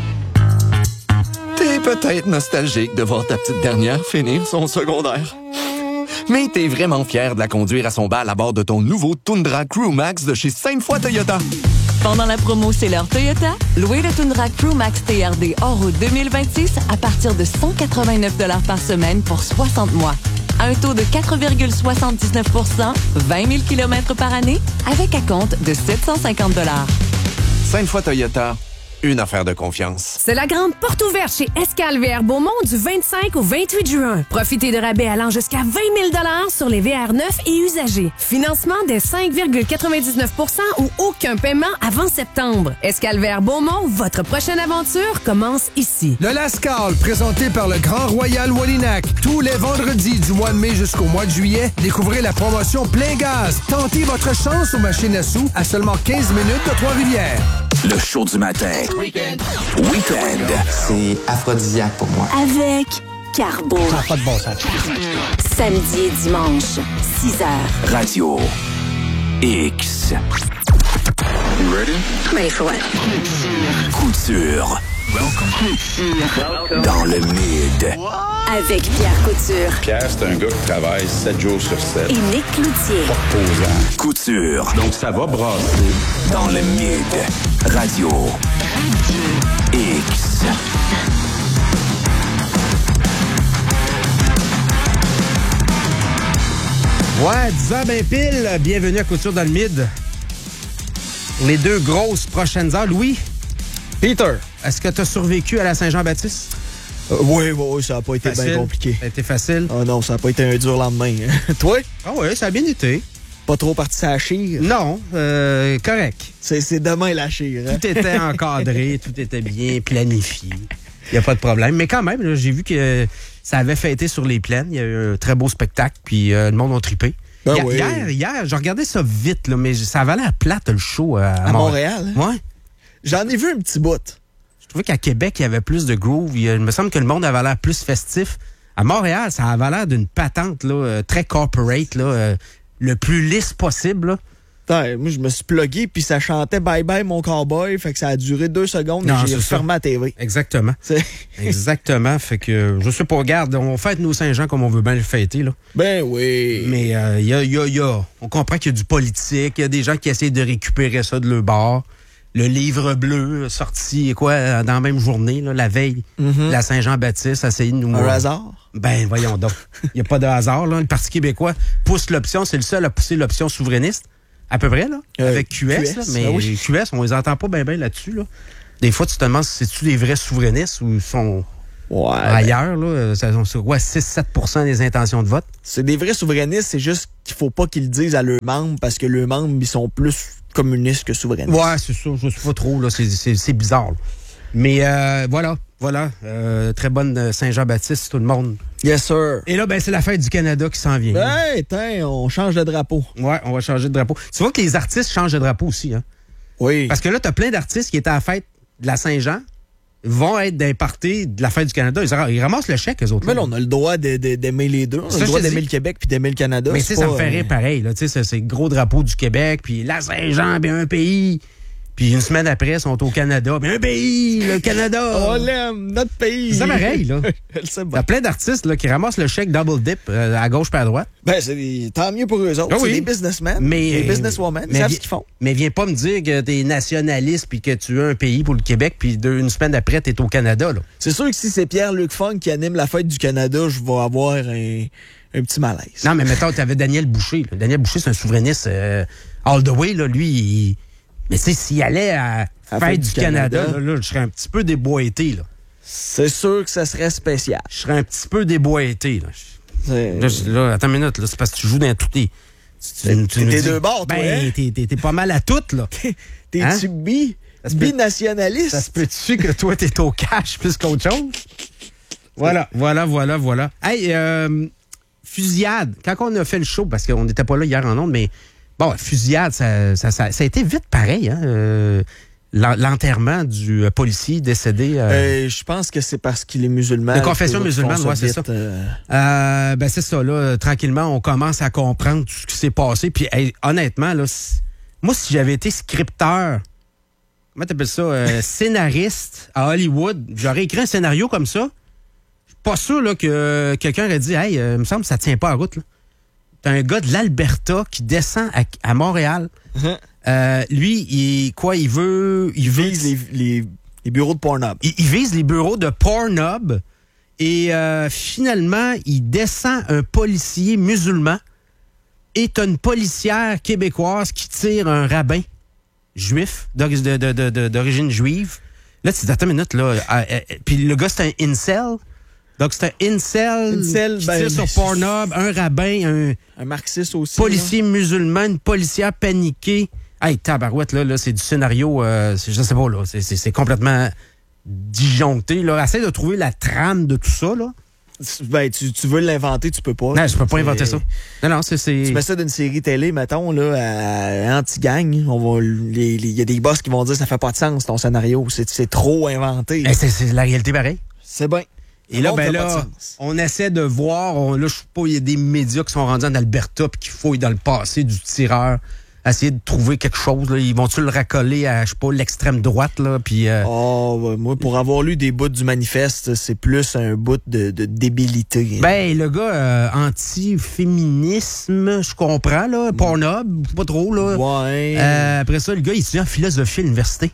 T'es peut-être nostalgique de voir ta petite dernière finir son secondaire. Mais t'es vraiment fier de la conduire à son bal à bord de ton nouveau Tundra Crew Max de chez Sainte-Foy Toyota. Pendant la promo C'est l'heure Toyota, louez le Tundra Crew Max T R D hors route deux mille vingt-six à partir de cent quatre-vingt-neuf dollars par semaine pour soixante mois. À un taux de quatre virgule soixante-dix-neuf pour cent, vingt mille kilomètres par année, avec un compte de sept cent cinquante dollars. Sainte-Foy Toyota, une affaire de confiance. C'est la grande porte ouverte chez Escale V R Beaumont du vingt-cinq au vingt-huit juin. Profitez de rabais allant jusqu'à vingt mille dollars sur les V R neufs et usagés. Financement dès cinq virgule quatre-vingt-dix-neuf pour cent ou aucun paiement avant septembre. Escale V R Beaumont, votre prochaine aventure commence ici. Le Lascaux, présenté par le Grand Royal Wallinac. Tous les vendredis du mois de mai jusqu'au mois de juillet, découvrez la promotion plein gaz. Tentez votre chance aux machines à sous à seulement quinze minutes de Trois-Rivières. Le show du matin. Week-end. Week-end. C'est aphrodisiaque pour moi. Avec Carbo. Ça n'a pas de bon sens. Samedi et dimanche, six heures. Radio X. You ready? Ready for what? Couture. Welcome. Dans le mid. Avec Pierre Couture. Pierre, c'est un gars qui travaille sept jours sur sept. Et Nick Cloutier. Pas reposant. Couture. Donc ça va brasser. Dans le mid. Radio X. Ouais, dix heures ben pile. Bienvenue à Couture dans le mid. Les deux grosses prochaines heures. Louis? Peter. Est-ce que tu as survécu à la Saint-Jean-Baptiste? Euh, oui, oui, ça n'a pas été bien compliqué. Ça a été facile? Oh non, ça n'a pas été un dur lendemain. Toi? Ah oui, ça a bien été. Pas trop parti à la chire? Non, euh, correct. C'est, c'est demain la chire. Hein? Tout était encadré, tout était bien planifié. Il n'y a pas de problème. Mais quand même, là, j'ai vu que ça avait fêté sur les plaines. Il y a eu un très beau spectacle, puis euh, le monde a trippé. Ben hier, oui. hier, hier, je regardais ça vite, là, mais ça avait l'air plate, le show à, à Montréal. Montréal. Ouais. J'en ai vu un petit bout. Je trouvais qu'à Québec, il y avait plus de groove. Il me semble que le monde avait l'air plus festif. À Montréal, ça avait l'air d'une patente là, euh, très corporate, là, euh, le plus lisse possible. Là. Putain, moi, je me suis plugué, puis ça chantait « Bye bye, mon cowboy », fait que ça a duré deux secondes, Non, et j'ai c'est fermé ça. la T V. Exactement. Exactement. Fait que, je sais pas, regarde, on fête nos Saint-Jean comme on veut bien le fêter, là. Ben oui. Mais il euh, y, a, y, a, y a... On comprend qu'il y a du politique, il y a des gens qui essaient de récupérer ça de leur bord. Le livre bleu, sorti, quoi, dans la même journée, là, la veille, mm-hmm. la Saint-Jean-Baptiste, essayé de nous... Un hasard? Ben, voyons donc. Il n'y a pas de hasard, là. Le Parti québécois pousse l'option, c'est le seul à pousser l'option souverainiste. À peu près, là, euh, avec Q S, Q S là, mais ben oui. Q S, on les entend pas bien bien là-dessus. Là. Des fois, tu te demandes si c'est-tu des vrais souverainistes ou ils sont ouais, ailleurs. Ben... là, c'est quoi, six à sept pour cent des intentions de vote? C'est des vrais souverainistes, c'est juste qu'il faut pas qu'ils le disent à leurs membres parce que leurs membres, ils sont plus communistes que souverainistes. Ouais, c'est ça, je sais pas trop, là, c'est, c'est, c'est bizarre. Là. Mais euh, voilà, voilà, euh, très bonne Saint-Jean-Baptiste, tout le monde. Yes, sir. Et là, ben, c'est la fête du Canada qui s'en vient. Ben, tiens, on change de drapeau. Ouais, on va changer de drapeau. Tu vois que les artistes changent de drapeau aussi, hein? Oui. Parce que là, t'as plein d'artistes qui étaient à la fête de la Saint-Jean, vont être d'un party de la fête du Canada. Ils, ils ramassent le chèque, eux autres. Mais là, on a le droit de, de, d'aimer les deux. On a ça, le droit d'aimer dis... le Québec puis d'aimer le Canada. Mais tu sais, ça me fait rire pareil. Là, c'est, c'est le gros drapeau du Québec, puis la Saint-Jean, bien un pays. Puis une semaine après, ils sont au Canada. Mais un pays, le Canada! On l'aime, notre pays! C'est pareil, là. C'est bon. T'as plein d'artistes là, qui ramassent le chèque double dip euh, à gauche puis à droite. Ben, c'est des... tant mieux pour eux autres. Ah oui. C'est des businessmen, mais, des businesswomen. Ils savent ce qu'ils font. Mais viens pas me dire que t'es nationaliste puis que tu as un pays pour le Québec puis deux, une semaine après, t'es au Canada, là. C'est sûr que si c'est Pierre-Luc Funk qui anime la fête du Canada, je vais avoir un, un petit malaise. Non, mais mettons, t'avais Daniel Boucher. Là. Daniel Boucher, c'est un souverainiste euh, all the way, là. Lui, il... Mais tu sais, s'il allait à la fête du Canada, Canada là, là, je serais un petit peu déboîté, là. C'est sûr que ça serait spécial. Je serais un petit peu déboîté, là. Là, là, attends une minute, là, c'est parce que tu joues dans toutes les... Tu, tu, tu t'es deux bords, toi, ben, hein? t'es, t'es, t'es pas mal à toutes, là. T'es-tu hein? bi? Binationaliste? Ça se peut-tu que toi, t'es au cash plus qu'autre chose? Voilà, voilà, voilà, voilà. Hey, euh, fusillade. Quand on a fait le show, parce qu'on n'était pas là hier en ondes, mais... Bon, fusillade, ça, ça, ça, ça a été vite pareil, hein? Euh, l'enterrement du euh, policier décédé. Euh... Euh, je pense que c'est parce qu'il est musulman. De confession musulmane, oui, c'est ça. Euh... Euh, ben, c'est ça, là. Tranquillement, on commence à comprendre tout ce qui s'est passé. Puis, hey, honnêtement, là, moi, si j'avais été scripteur, comment t'appelles ça? Euh, scénariste à Hollywood, j'aurais écrit un scénario comme ça. Je suis pas sûr là, que quelqu'un aurait dit, hey, euh, il me semble que ça tient pas à route, là. T'as un gars de l'Alberta qui descend à, à Montréal. Uh-huh. Euh, lui, il, quoi, il veut... Il, il veut, vise les, les, les bureaux de Pornhub. Il, il vise les bureaux de Pornhub. Et euh, finalement, il descend un policier musulman. Et t'as une policière québécoise qui tire un rabbin juif, d'origine, de, de, de, d'origine juive. Là, tu te dis, attends une minute, là. Euh, euh, puis le gars, c'est un incel. Donc, c'est un incel, incel qui ben, tire sur Pornhub, un rabbin, un... Un marxiste aussi. Policier là. Musulman, une policière paniquée. Hey, tabarouette, là, là c'est du scénario, euh, c'est, je sais pas, là, c'est, c'est, c'est complètement disjoncté, là. Essaye de trouver la trame de tout ça, là. Ben, tu, tu veux l'inventer, tu peux pas. Non, je peux pas c'est... inventer ça. Non, non, c'est, c'est... Tu mets ça d'une série télé, mettons, là, à anti-gang. On va, les, les, y a des boss qui vont dire ça fait pas de sens, ton scénario. C'est, c'est trop inventé. Ben, c'est, c'est la réalité pareil. C'est bien. Et là, ben là, on essaie de voir, on, là, je sais pas, il y a des médias qui sont rendus en Alberta puis qui fouillent dans le passé du tireur, essayer de trouver quelque chose, là. Ils vont-tu le racoler à, je sais pas, l'extrême droite, là, puis... Euh... Oh, ben, moi, pour avoir lu des bouts du manifeste, c'est plus un bout de, de débilité. Ben, le gars, euh, anti-féminisme, je comprends, là, Pornhub, pas trop, là. Ouais. Euh, après ça, le gars, il étudie en philosophie à l'université.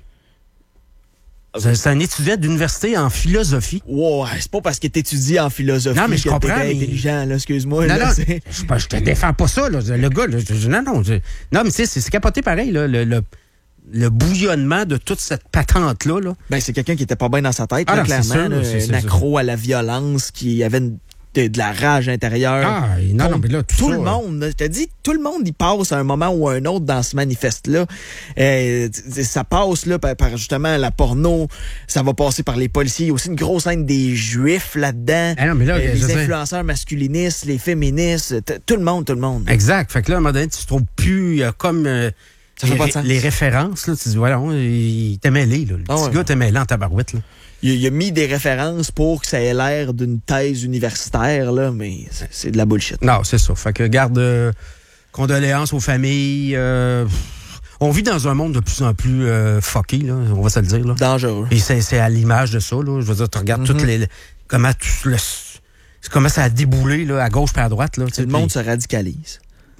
C'est un étudiant d'université en philosophie. Ouais, c'est pas parce que t'étudies en philosophie non, mais je que comprends, t'es mais... intelligent, là, excuse-moi. Non, là, non, c'est... je, je te défends pas ça, là. Le gars, là, je, non, non. Je, non, mais c'est, c'est capoté pareil, là, le, le, le bouillonnement de toute cette patente-là. Là. Ben, c'est quelqu'un qui était pas bien dans sa tête, ah, là, non, clairement. C'est sûr, là, c'est, un c'est, accro c'est... à la violence, qui avait une De, de la rage intérieure. Ah, non, non, mais là, tout, tout ça, le monde, je te dis, tout le monde y passe à un moment ou à un autre dans ce manifeste-là. Euh, ça passe là par, par justement la porno, ça va passer par les policiers. Il y a aussi une grosse scène des Juifs là-dedans. Ah non, mais là, euh, les influenceurs sais... masculinistes, les féministes, t- tout le monde, tout le monde. Exact. Fait que là, à un moment donné, tu te trouves plus euh, comme euh, ça fait les, pas de sens. les références. Là, tu dis, voilà, il t'est mêlé. Là. Le ah, petit ouais, gars ouais. t'est mêlé en tabarouette. Là. il, il a mis des références pour que ça ait l'air d'une thèse universitaire, là, mais c'est, c'est de la bullshit. Non, c'est ça. Fait que garde euh, condoléances aux familles. Euh, on vit dans un monde de plus en plus euh, fucké, là, on va se le dire. Là. Dangereux. Et c'est, c'est à l'image de ça. Là. Je veux dire, tu regardes mm-hmm. toutes les... Comment, tout le, comment ça a déboulé là, à gauche et à droite. Là, le monde se radicalise.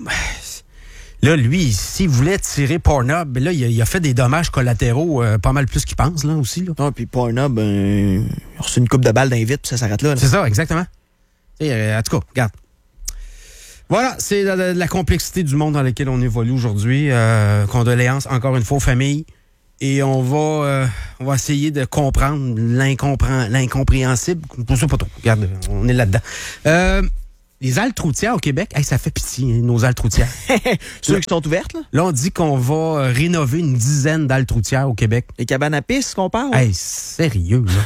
Là, lui, s'il voulait tirer Pornhub, ben là, il a, il a fait des dommages collatéraux euh, pas mal plus qu'il pense, là, aussi. Là. Non, puis Pornhub, euh, il a reçu une coupe de balles d'invite, puis ça s'arrête là, là. C'est ça, exactement. Et, euh, en tout cas, regarde. Voilà, c'est la, la, la complexité du monde dans lequel on évolue aujourd'hui. Euh, condoléances, encore une fois, aux familles. Et on va, euh, on va essayer de comprendre l'incompré- l'incompréhensible. Je sais pas trop. Regarde, on est là-dedans. Euh, les haltes routières au Québec, hey, ça fait pitié, hein, nos haltes routières. Ceux qui sont ouvertes, là? Là, on dit qu'on va rénover une dizaine d'haltes routières au Québec. Les cabanes à pisse qu'on parle? Hey, sérieux, là.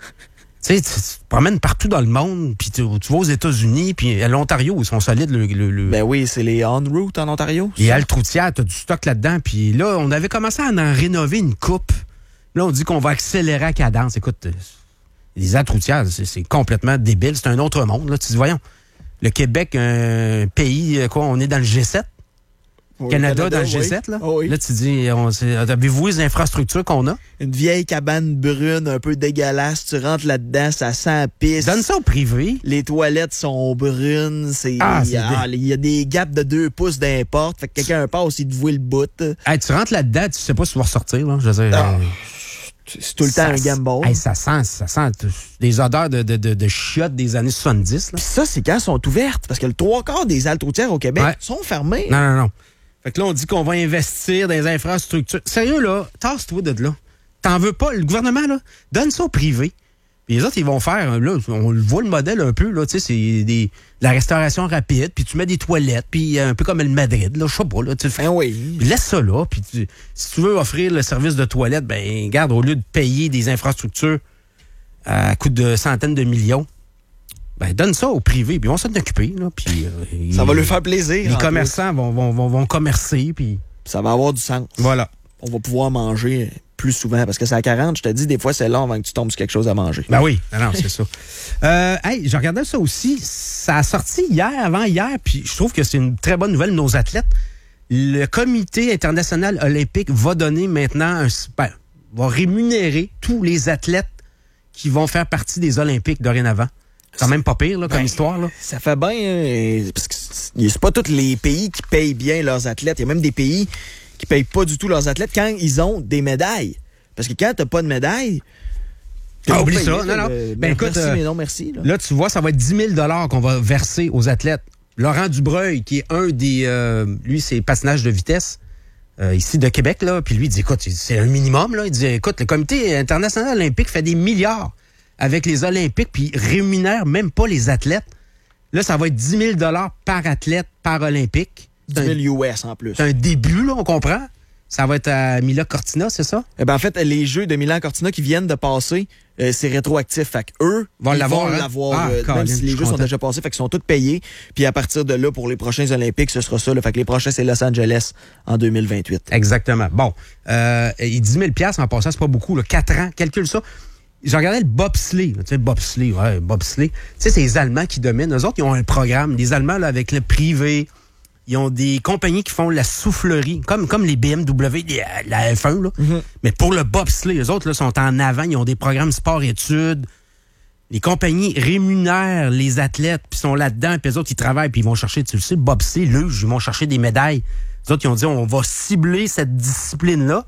Tu sais, tu te promènes partout dans le monde, puis tu, tu vas aux États-Unis, puis à l'Ontario, ils sont solides. Le, le, le... Ben oui, c'est les on-route en Ontario. Les haltes routières, t'as du stock là-dedans. Puis là, on avait commencé à en rénover une coupe. Là, on dit qu'on va accélérer la cadence. Écoute, les haltes routières, c'est, c'est complètement débile. C'est un autre monde. Là. Tu dis, voyons, le Québec, un pays, quoi, on est dans le G sept. Oui, Canada, Canada dans le G sept, oui. Là. Oh, oui. Là, tu dis, on, avez-vous les infrastructures qu'on a? Une vieille cabane brune, un peu dégueulasse. Tu rentres là-dedans, ça sent la pisse. Donne ça au privé. Les toilettes sont brunes. C'est, ah, il, y a, des... il y a des gaps de deux pouces d'importe. Fait que quelqu'un passe, il te voit le bout. Hey, tu rentres là-dedans, tu sais pas si tu vas ressortir. Là. Je veux dire, ah, euh, c'est tout le temps un gamble. Hey, ça sent, ça sent des odeurs de, de, de, de chiottes des années soixante-dix. Là. Puis ça, c'est quand elles sont ouvertes. Parce que le trois quarts des haltes routières au Québec ouais. sont fermées. Non, non, non. Fait que là, on dit qu'on va investir dans les infrastructures. Sérieux, là, tasse-toi de là. T'en veux pas? Le gouvernement, là, donne ça au privé. Puis les autres, ils vont faire, là, on voit le modèle un peu, là, tu sais, c'est des, la restauration rapide, puis tu mets des toilettes, puis un peu comme le Madrid, là, je sais pas, là, tu fais. Ben oui. Puis laisse ça là, puis tu, si tu veux offrir le service de toilette, ben, garde, au lieu de payer des infrastructures à coût de centaines de millions, ben, donne ça au privé, puis ils vont s'en occuper, là, puis... Euh, ça ils, va leur faire plaisir. Les commerçants vont, vont, vont, vont commercer, puis... Ça va avoir du sens. Voilà. On va pouvoir manger plus souvent, parce que c'est à quarante, je te dis, des fois, c'est long avant que tu tombes sur quelque chose à manger. Ben oui, non, non c'est ça. Euh, hey, je regardais ça aussi, ça a sorti hier, avant-hier, puis je trouve que c'est une très bonne nouvelle, nos athlètes. Le Comité international olympique va donner maintenant, un, ben, va rémunérer tous les athlètes qui vont faire partie des Olympiques dorénavant. C'est quand même pas pire, là, comme ben, histoire. Là. Ça fait bien, hein, parce que c'est pas tous les pays qui payent bien leurs athlètes. Il y a même des pays qui payent pas du tout leurs athlètes quand ils ont des médailles. Parce que quand t'as pas de médaille... Ah, oublie ça, non, non. Euh, ben, merci, écoute, euh, mais non, merci. Là. là, tu vois, ça va être dix mille dollars qu'on va verser aux athlètes. Laurent Dubreuil, qui est un des... Euh, lui, c'est patinage de vitesse, euh, ici de Québec, là. Puis lui, il dit, écoute, c'est un minimum, là. Il dit, écoute, le Comité international olympique fait des milliards avec les Olympiques, puis rémunère même pas les athlètes. Là, ça va être dix mille dollars par athlète, par Olympique. dix mille U S en plus. C'est un début, là, on comprend. Ça va être à Mila Cortina, c'est ça? Eh ben, en fait, les Jeux de Milan Cortina qui viennent de passer, euh, c'est rétroactif. Fait qu'eux, vont ils l'avoir, vont hein? l'avoir, ah, euh, Colin, même si les Jeux sont déjà passés, fait qu'ils sont tous payés. Puis à partir de là, pour les prochains Olympiques, ce sera ça. Là. Fait que les prochains, c'est Los Angeles en deux mille vingt-huit. Exactement. Bon. Euh, et dix mille dollars en passant, c'est pas beaucoup. Là. quatre ans, calcule ça. J'ai regardé le bobsleigh. Tu sais, bobsleigh, ouais, bobsleigh. Tu sais, c'est les Allemands qui dominent. Eux autres, ils ont un programme. Les Allemands, là, avec le privé, ils ont des compagnies qui font la soufflerie, comme, comme les B M W, les, la F un, là. Mm-hmm. Mais pour le bobsleigh, eux autres, là, sont en avant. Ils ont des programmes sport-études. Les compagnies rémunèrent les athlètes, puis sont là-dedans, puis les autres, ils travaillent, puis ils vont chercher, tu le sais, le bobsleigh, luge, ils vont chercher des médailles. Les autres, ils ont dit, on va cibler cette discipline-là.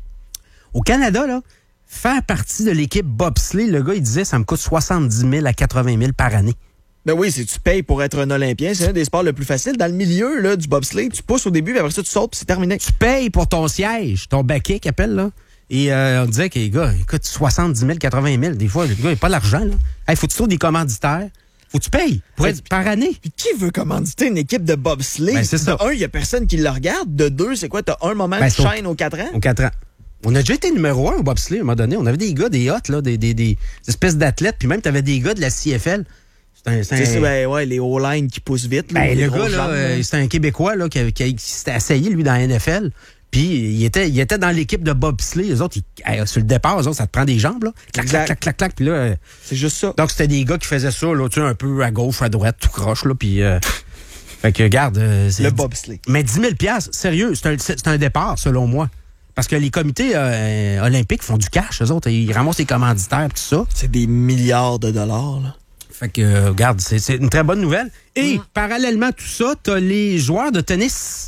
Au Canada, là, faire partie de l'équipe bobsleigh, le gars, il disait, ça me coûte soixante-dix mille à quatre-vingt mille par année. Ben oui, si tu payes pour être un Olympien, c'est un des sports le plus facile. Dans le milieu là, du bobsleigh, tu pousses au début, puis après ça, tu sautes, puis c'est terminé. Tu payes pour ton siège, ton baquet qu'il appelle, là. Et euh, on disait que les gars, écoute, soixante-dix mille, quatre-vingt mille, des fois, le gars, il n'a pas l'argent, là. Hey, faut que tu trouves des commanditaires. Faut que tu payes pour être par année. Puis qui veut commanditer une équipe de bobsleigh? Ben, c'est ça. De un, il n'y a personne qui le regarde. De deux, c'est quoi? T'as un moment ben, de chaîne aux quatre ans? Aux quatre ans. On a déjà été numéro un au bobsleigh à un moment donné. On avait des gars, des hottes, là, des, des, des espèces d'athlètes, puis même tu avais des gars de la C F L. C'est un, c'est c'est un... Ben, ouais, les O-line qui poussent vite. Là, ben, le gars, là, jambes, euh, c'est un Québécois là, qui, qui, qui s'était essayé, lui, dans la N F L. Puis il était, il était dans l'équipe de bobsleigh. Eux autres, ils, sur le départ, eux autres, ça te prend des jambes, là. Clac, clac, clac, clac, clac. Puis là, c'est juste ça. Donc, c'était des gars qui faisaient ça, là, tu sais, un peu à gauche, à droite, tout croche, là. Puis, euh, fait que, regarde. Euh, le bobsleigh. Mais dix mille dollars, sérieux, c'est un, c'est un départ, selon moi. Parce que les comités euh, olympiques font du cash, eux autres. Ils ramassent les commanditaires, tout ça. C'est des milliards de dollars, là. Fait que, euh, regarde, c'est, c'est une très bonne nouvelle. Et, mmh. parallèlement à tout ça, t'as les joueurs de tennis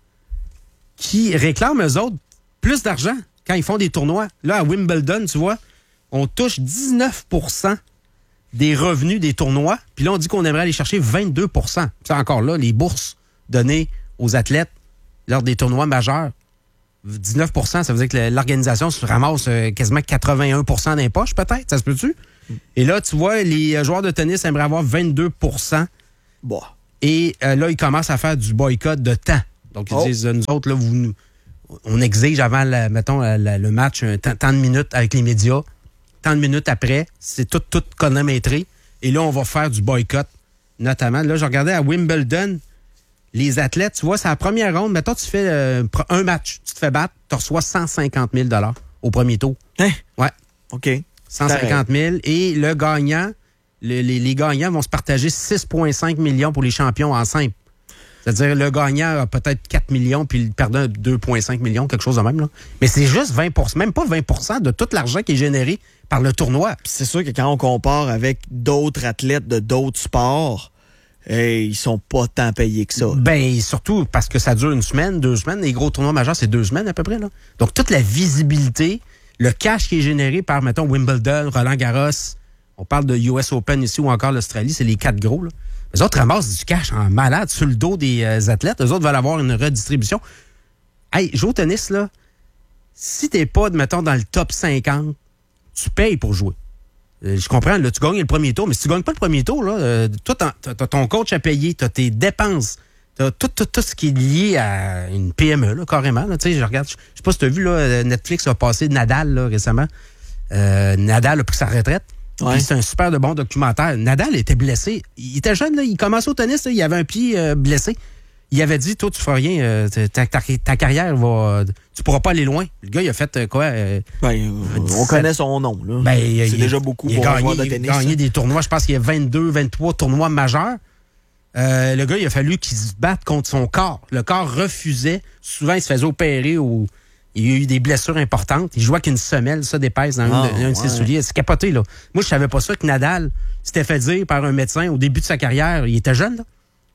qui réclament, eux autres, plus d'argent quand ils font des tournois. Là, à Wimbledon, tu vois, on touche dix-neuf pour cent des revenus des tournois. Puis là, on dit qu'on aimerait aller chercher vingt-deux pour cent. C'est encore là, les bourses données aux athlètes lors des tournois majeurs. dix-neuf pour cent, ça veut dire que l'organisation se ramasse quasiment quatre-vingt-un pour cent d'impoches, peut-être. Ça se peut-tu? Et là, tu vois, les joueurs de tennis aimeraient avoir vingt-deux pour cent. Bon. Et euh, là, ils commencent à faire du boycott de temps. Donc, ils oh. disent, nous autres, là, vous nous... on exige avant, la, mettons, la, la, le match, un temps, tant de minutes avec les médias, tant de minutes après, c'est tout, tout chronométré. Et là, on va faire du boycott, notamment. Là, je regardais à Wimbledon, les athlètes, tu vois, c'est la première ronde. Mettons, tu fais euh, un match, tu te fais battre, tu reçois cent cinquante mille dollars au premier tour. Hein? Ouais. OK. cent cinquante mille. Et le gagnant, le, les, les gagnants vont se partager six virgule cinq millions pour les champions en simple. C'est-à-dire, le gagnant a peut-être quatre millions, puis le perdant deux virgule cinq millions, quelque chose de même. Là. Mais c'est juste vingt pour cent, même pas vingt pour cent de tout l'argent qui est généré par le tournoi. Puis c'est sûr que quand on compare avec d'autres athlètes de d'autres sports, hey, ils sont pas tant payés que ça. Ben, surtout parce que ça dure une semaine, deux semaines. Les gros tournois majeurs, c'est deux semaines à peu près. Là. Donc, toute la visibilité, le cash qui est généré par, mettons, Wimbledon, Roland-Garros, on parle de U S Open ici ou encore l'Australie, c'est les quatre gros, là. Les autres ramassent du cash en malade sur le dos des euh, athlètes. Les autres veulent avoir une redistribution. Hey, jouer au tennis, là, si t'es pas, mettons, dans le top cinquante, tu payes pour jouer. Euh, je comprends, là, tu gagnes le premier tour, mais si tu gagnes pas le premier tour, là, euh, toi, t'as, t'as ton coach à payer, t'as tes dépenses, t'as tout, tout, tout ce qui est lié à une P M E, là, carrément. Là, tu sais, je regarde, je sais pas si t'as vu, là, Netflix a passé Nadal, là, récemment. Euh, Nadal a pris sa retraite. Ouais. Puis c'est un super de bon documentaire. Nadal était blessé. Il était jeune, là, il commençait au tennis, là, il avait un pied euh, blessé. Il avait dit, toi, tu feras rien, euh, ta, ta, ta carrière va... Tu pourras pas aller loin. Le gars, il a fait euh, quoi? Euh, ben, on connaît son nom, là. Ben, c'est il, déjà beaucoup il pour a un joueur gagné, de tennis. Il a gagné des tournois, je pense qu'il y a vingt-deux, vingt-trois tournois majeurs. Euh, le gars, il a fallu qu'il se batte contre son corps. Le corps refusait. Souvent, il se faisait opérer ou... Il y a eu des blessures importantes. Il jouait avec une semelle, ça, d'épaisse dans oh, un, un de ses ouais. souliers. C'est capoté, là. Moi, je savais pas ça que Nadal s'était fait dire par un médecin au début de sa carrière. Il était jeune, là.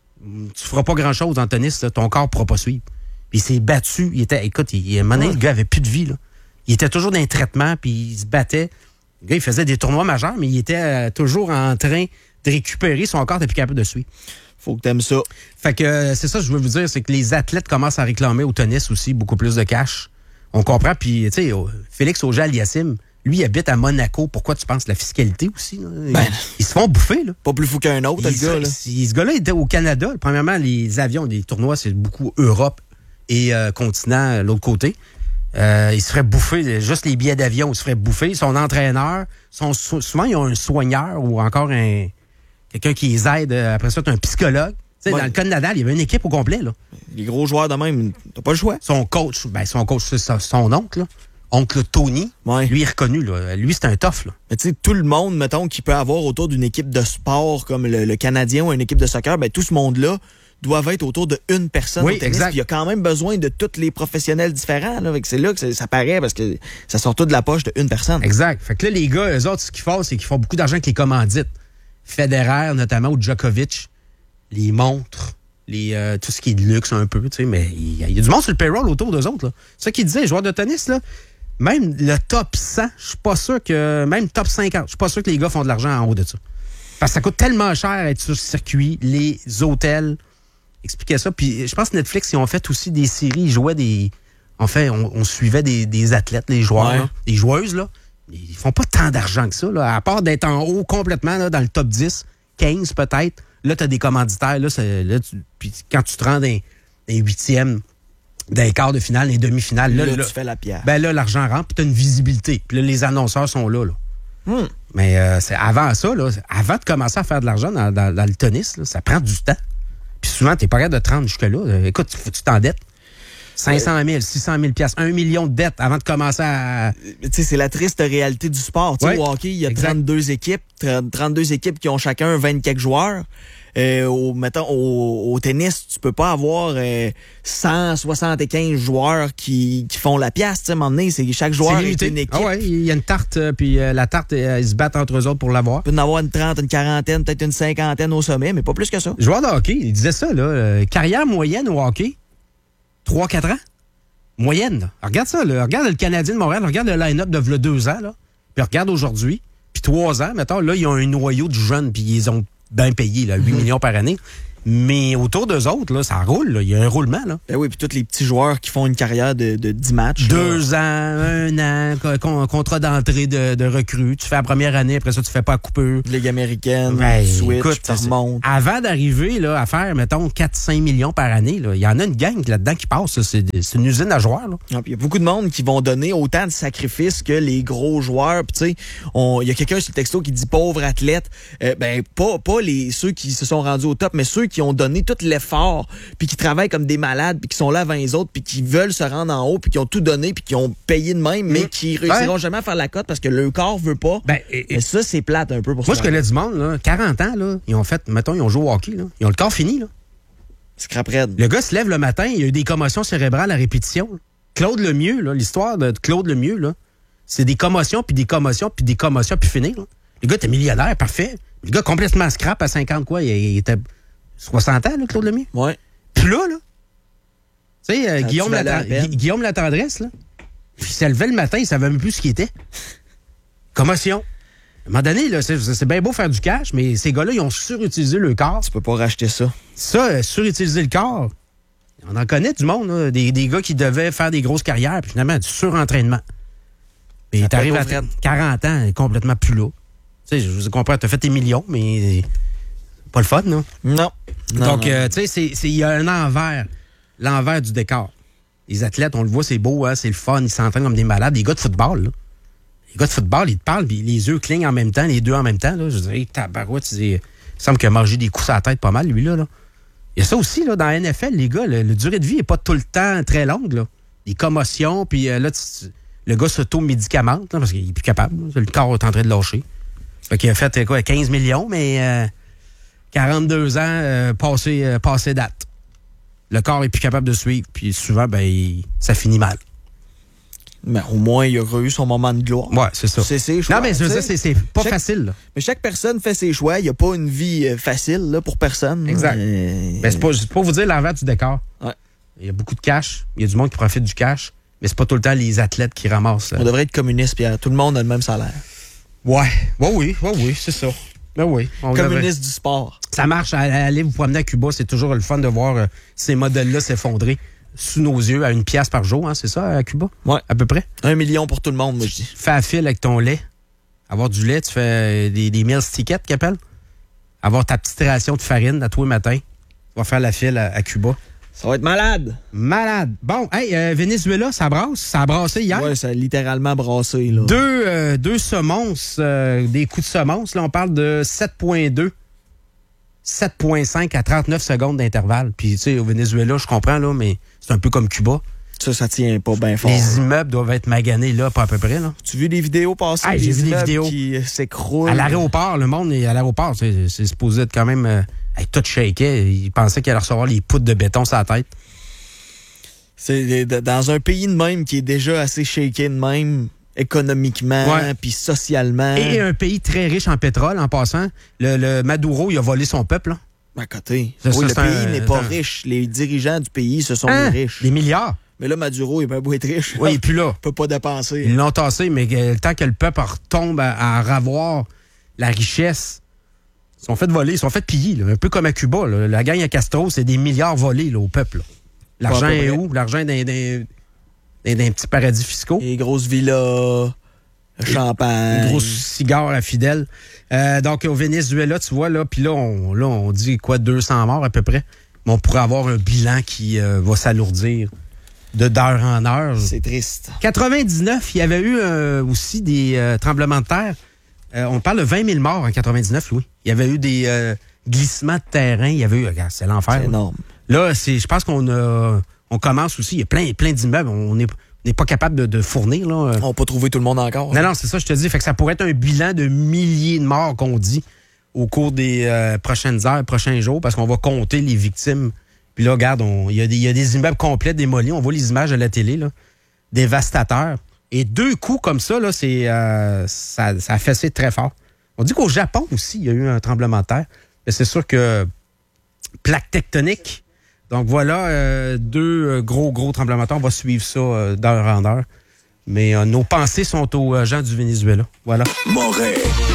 Tu feras pas grand-chose en tennis, là. Ton corps pourra pas suivre. Puis il s'est battu. Il était, écoute, il, il, ouais. le gars avait plus de vie, là. Il était toujours dans un traitement, puis il se battait. Le gars, il faisait des tournois majeurs, mais il était euh, toujours en train de récupérer. Son corps n'était plus capable de suivre. Faut que t'aimes ça. Fait que euh, c'est ça que je veux vous dire, c'est que les athlètes commencent à réclamer au tennis aussi beaucoup plus de cash. On comprend, puis, tu sais, Félix Auger-Aliassime, lui, il habite à Monaco. Pourquoi tu penses la fiscalité aussi? Là? Ben, ils, ils se font bouffer, là. Pas plus fou qu'un autre, il, le gars, là. Il, ce gars-là était au Canada. Premièrement, les avions, les tournois, c'est beaucoup Europe et euh, continent, l'autre côté. Euh, il se ferait bouffer, juste les billets d'avion, il se ferait bouffer. Son entraîneur, son, souvent, ils ont un soigneur ou encore un quelqu'un qui les aide. Après ça, tu as un psychologue. Ouais. Dans le cas de Nadal, il y avait une équipe au complet. Là. Les gros joueurs de même, t'as pas le choix. Son coach, ben son coach, c'est son oncle, là. Oncle Tony. Ouais. Lui, il est reconnu. Là. Lui, c'est un tough. Là. Mais tu sais, tout le monde, mettons, qui peut avoir autour d'une équipe de sport comme le, le Canadien ou une équipe de soccer, ben tout ce monde-là doit être autour de une personne oui, au tennis. Exact. Puis il y a quand même besoin de tous les professionnels différents. Là. C'est là que ça paraît parce que ça sort tout de la poche de une personne. Exact. Fait que là, les gars, eux autres, ce qu'ils font, c'est qu'ils font beaucoup d'argent avec les commandites. Federer, notamment, ou Djokovic, les montres. Les, euh, tout ce qui est de luxe un peu, tu sais, mais il y, y a du monde sur le payroll autour d'eux autres. Là. C'est ça qu'ils disaient, les joueurs de tennis, là, même le top cent, je suis pas sûr que, même top cinquante, je suis pas sûr que les gars font de l'argent en haut de ça. Parce que ça coûte tellement cher être sur le circuit, les hôtels, expliquez ça. Puis je pense que Netflix, ils ont fait aussi des séries, ils jouaient des... En fait, on, on suivait des, des athlètes, les joueurs, ouais. là, les joueuses, là. Ils font pas tant d'argent que ça, là, à part d'être en haut complètement, là, dans le top dix, quinze peut-être. Là, tu as des commanditaires. Là, là tu, puis quand tu te rends dans les huitièmes, dans les quarts de finale, les demi-finales, là, là, là tu fais la pierre. Ben là, l'argent rentre, puis tu as une visibilité. Puis là, les annonceurs sont là. là. Hmm. Mais euh, c'est avant ça, là, avant de commencer à faire de l'argent dans, dans, dans le tennis, là, ça prend du temps. Puis souvent, tu n'es pas capable de te rendre jusque-là. Écoute, faut que tu t'endettes. cinq cent mille, six cent mille piastres, un million de dettes avant de commencer à... Tu sais, c'est la triste réalité du sport. Tu sais, Ouais, au hockey, il y a exact. trente-deux équipes, trente-deux équipes qui ont chacun vingt quelques joueurs. Euh, au, mettons, au, au tennis, tu peux pas avoir euh, cent soixante-quinze joueurs qui, qui font la pièce. Tu sais, à un moment donné, c'est chaque joueur C'est est limité. une équipe. Ah ouais, il y a une tarte, euh, puis euh, la tarte, euh, ils se battent entre eux autres pour l'avoir. Il peut en avoir une trente, une quarantaine, peut-être une cinquantaine au sommet, mais pas plus que ça. Joueur de hockey, il disait ça, là, euh, carrière moyenne au hockey, trois quatre ans. Moyenne, là. Regarde ça, là. Regarde le Canadien de Montréal, regarde le line-up de v'là deux ans, là. Puis regarde aujourd'hui, puis trois ans, mettons, là, ils ont un noyau de jeunes, puis ils ont bien payé, là, huit millions par année. Mais autour d'eux autres, là, ça roule, là. Il y a un roulement, là. Ben oui, puis tous les petits joueurs qui font une carrière de, de dix matchs. Deux là. ans, un an, co- con- contrat d'entrée de, de recrue. Tu fais la première année, après ça, tu fais pas à coupure. Ligue américaine, Ben, Switch, écoute, ça remonte. Avant d'arriver là, à faire, mettons, quatre à cinq millions par année, là, il y en a une gang là-dedans qui passe. là. C'est, c'est une usine à joueurs. Là. Ah, puis il y a beaucoup de monde qui vont donner autant de sacrifices que les gros joueurs. Puis tu sais, on- il y a quelqu'un sur le texto qui dit pauvre athlète. Euh, ben pas pas les ceux qui se sont rendus au top, mais ceux qui ont donné tout l'effort, puis qui travaillent comme des malades, puis qui sont là avant les autres, puis qui veulent se rendre en haut, puis qui ont tout donné, puis qui ont payé de même, mais qui réussiront jamais à faire la cote parce que le corps veut pas. Ben, et, mais ça, c'est plate un peu pour ça. Moi, je connais du monde, là, quarante ans, là, ils ont fait, mettons, ils ont joué au hockey, là, ils ont le corps fini. Là. Scrap raide. Le gars se lève le matin, il a eu des commotions cérébrales à répétition. Là. Claude Lemieux, là, l'histoire de Claude Lemieux, là, c'est des commotions, puis des commotions, puis des commotions, puis finir. Là. Le gars était millionnaire, parfait. Le gars complètement scrap à cinquante, quoi. Il, il était soixante ans, là, Claude Lemieux. Ouais. Puis là, là, tu sais, euh, Ça Guillaume, valait la Lata- peine. Gu- Guillaume Latendresse, là, puis il s'est levé le matin, il savait même plus ce qu'il était. Commotion. À un moment donné, là, c'est, c'est bien beau faire du cash, mais ces gars-là, ils ont surutilisé le corps. Tu peux pas racheter ça. Ça, euh, surutiliser le corps, on en connaît du monde, là, des, des gars qui devaient faire des grosses carrières, puis finalement, du surentraînement. Puis t'arrives à Fred. quarante ans, complètement plus là. Tu sais, je vous comprends, t'as fait tes millions, mais pas le fun, non? Non. Non, Donc, non. euh, tu sais, c'est- c'est- il y a un envers, l'envers du décor. Les athlètes, on le voit, c'est beau, hein, c'est le fun, ils s'entraînent comme des malades. Les gars de football, là. Les gars de football, ils te parlent, puis les yeux clignent en même temps, les deux en même temps. Là. Je dis, hey, tabarouette, tu dis, il semble qu'il a mangé des coups à la tête pas mal, lui, là. là. Il y a ça aussi, là, dans la N F L, les gars, le, le durée de vie n'est pas tout le temps très longue, là. Les commotions, puis euh, là, tu- tu- le gars s'auto-médicamente, là, parce qu'il est plus capable. Là. Le corps est en train de lâcher. Fait qu'il a fait, euh, quoi, quinze millions, mais euh, quarante-deux ans, euh, passé, euh, passé date. Le corps est plus capable de suivre, puis souvent, ben, il- ça finit mal. Mais au moins, il a eu son moment de gloire. Ouais, c'est ça. C'est ses choix. Non, mais je veux tu dire, sais. c'est, c'est pas Chaque- facile, là. Mais chaque personne fait ses choix. Il n'y a pas une vie euh, facile là, pour personne. Exact. Mais... Ben, c'est pas, c'est pas vous dire l'envers du décor. Ouais. Il y a beaucoup de cash. Il y a du monde qui profite du cash. Mais c'est pas tout le temps les athlètes qui ramassent. On devrait être communiste, Pierre. Tout le monde a le même salaire. Ouais. Ouais, oui. Ouais, oui, c'est ça. Ben oui. On Communiste devrait- du sport. Ça marche. À- à Aller vous promener à Cuba, c'est toujours le fun de voir euh, ces modèles-là s'effondrer sous nos yeux à une pièce par jour. Hein, c'est ça, à Cuba? Ouais. À peu près. Un million pour tout le monde, moi, je dis. Fais à fil avec ton lait. Avoir du lait, tu fais euh, des, des meals tickets qu'ils appellent. Avoir ta petite ration de farine à tous les matins. Tu vas faire la file à, à Cuba. Ça va être malade. Malade. Bon, hey, euh, Venezuela, ça brasse. Ça a brassé hier. Ouais, ça a littéralement brassé, là. Deux, euh, deux semonces, euh, des coups de semonce. Là, on parle de sept virgule deux, sept virgule cinq à trente-neuf secondes d'intervalle. Puis, tu sais, au Venezuela, je comprends, là, mais c'est un peu comme Cuba. Ça, ça tient pas bien fort. Les immeubles doivent être maganés, là, pas à peu près, là. Tu as vu des vidéos passer? Ah, des j'ai vu des immeubles vidéos. qui euh, s'écroulent. À l'aéroport, le monde est à l'aéroport. C'est, c'est supposé être quand même euh, être tout shaké. Ils pensaient qu'il allait recevoir les poutres de béton sur la tête. C'est de- dans un pays de même qui est déjà assez shaké de même, économiquement, Ouais. puis socialement. Et un pays très riche en pétrole, en passant. Le, le Maduro, il a volé son peuple, là. À côté. Ça, oui, ça, le c'est pays un- n'est pas un- riche. Les dirigeants du pays, ce sont Hein? les riches. Des milliards. Mais là, Maduro, il est bien beau être riche. Oui, et puis là. Il peut pas dépenser. Ils l'ont tassé, mais euh, le temps que le peuple retombe à, à ravoir la richesse, ils sont fait voler, ils sont fait piller, là, un peu comme à Cuba. Là. La gang à Castro, c'est des milliards volés là, au peuple. là. L'argent Pas à peu est près. où? L'argent est dans, dans, dans, dans un petit paradis fiscaux. Les grosses villas, le champagne. Une grosse cigare à fidèle. Euh, donc, au Venezuela, tu vois, là, puis là on, là, on dit quoi, deux cents morts à peu près. Mais on pourrait avoir un bilan qui euh, va s'alourdir de d'heure en heure. C'est triste. quatre-vingt-dix-neuf, il y avait eu euh, aussi des euh, tremblements de terre. Euh, on parle de vingt mille morts en quatre-vingt-dix-neuf, Louis. Il y avait eu des euh, glissements de terrain. Il y avait eu, regarde, c'est l'enfer. C'est énorme. Là, c'est, je pense qu'on a, on commence aussi, il y a plein, plein d'immeubles, on n'est n'est pas capable de, de fournir. Là. On n'a pas trouvé tout le monde encore. Non, non, c'est ça, je te dis. Fait que ça pourrait être un bilan de milliers de morts qu'on dit au cours des euh, prochaines heures, prochains jours, parce qu'on va compter les victimes. Puis là, regarde, il y, y a des immeubles complets démolis. On voit les images à la télé, là, dévastateurs. Et deux coups comme ça, là, c'est, euh, ça, ça a fessé très fort. On dit qu'au Japon aussi, il y a eu un tremblement de terre. Mais c'est sûr que plaque tectonique. Donc voilà, euh, deux gros, gros tremblements de terre. On va suivre ça euh, d'heure en heure. Mais euh, nos pensées sont aux euh, gens du Venezuela. Voilà. Moret.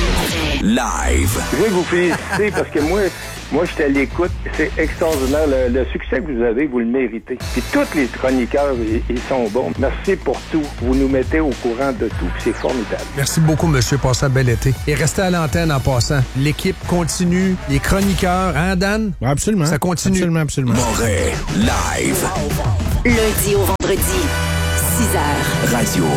Live. Je vais vous féliciter parce que moi, moi, j'étais à l'écoute. C'est extraordinaire. Le, le succès que vous avez, vous le méritez. Puis tous les chroniqueurs, ils, ils sont bons. Merci pour tout. Vous nous mettez au courant de tout. C'est formidable. Merci beaucoup, monsieur. Passez un bel été. Et restez à l'antenne en passant. L'équipe continue. Les chroniqueurs, hein, Dan? Absolument. Ça continue. Absolument, absolument. Moret. Live. Lundi au vendredi, six heures. Radio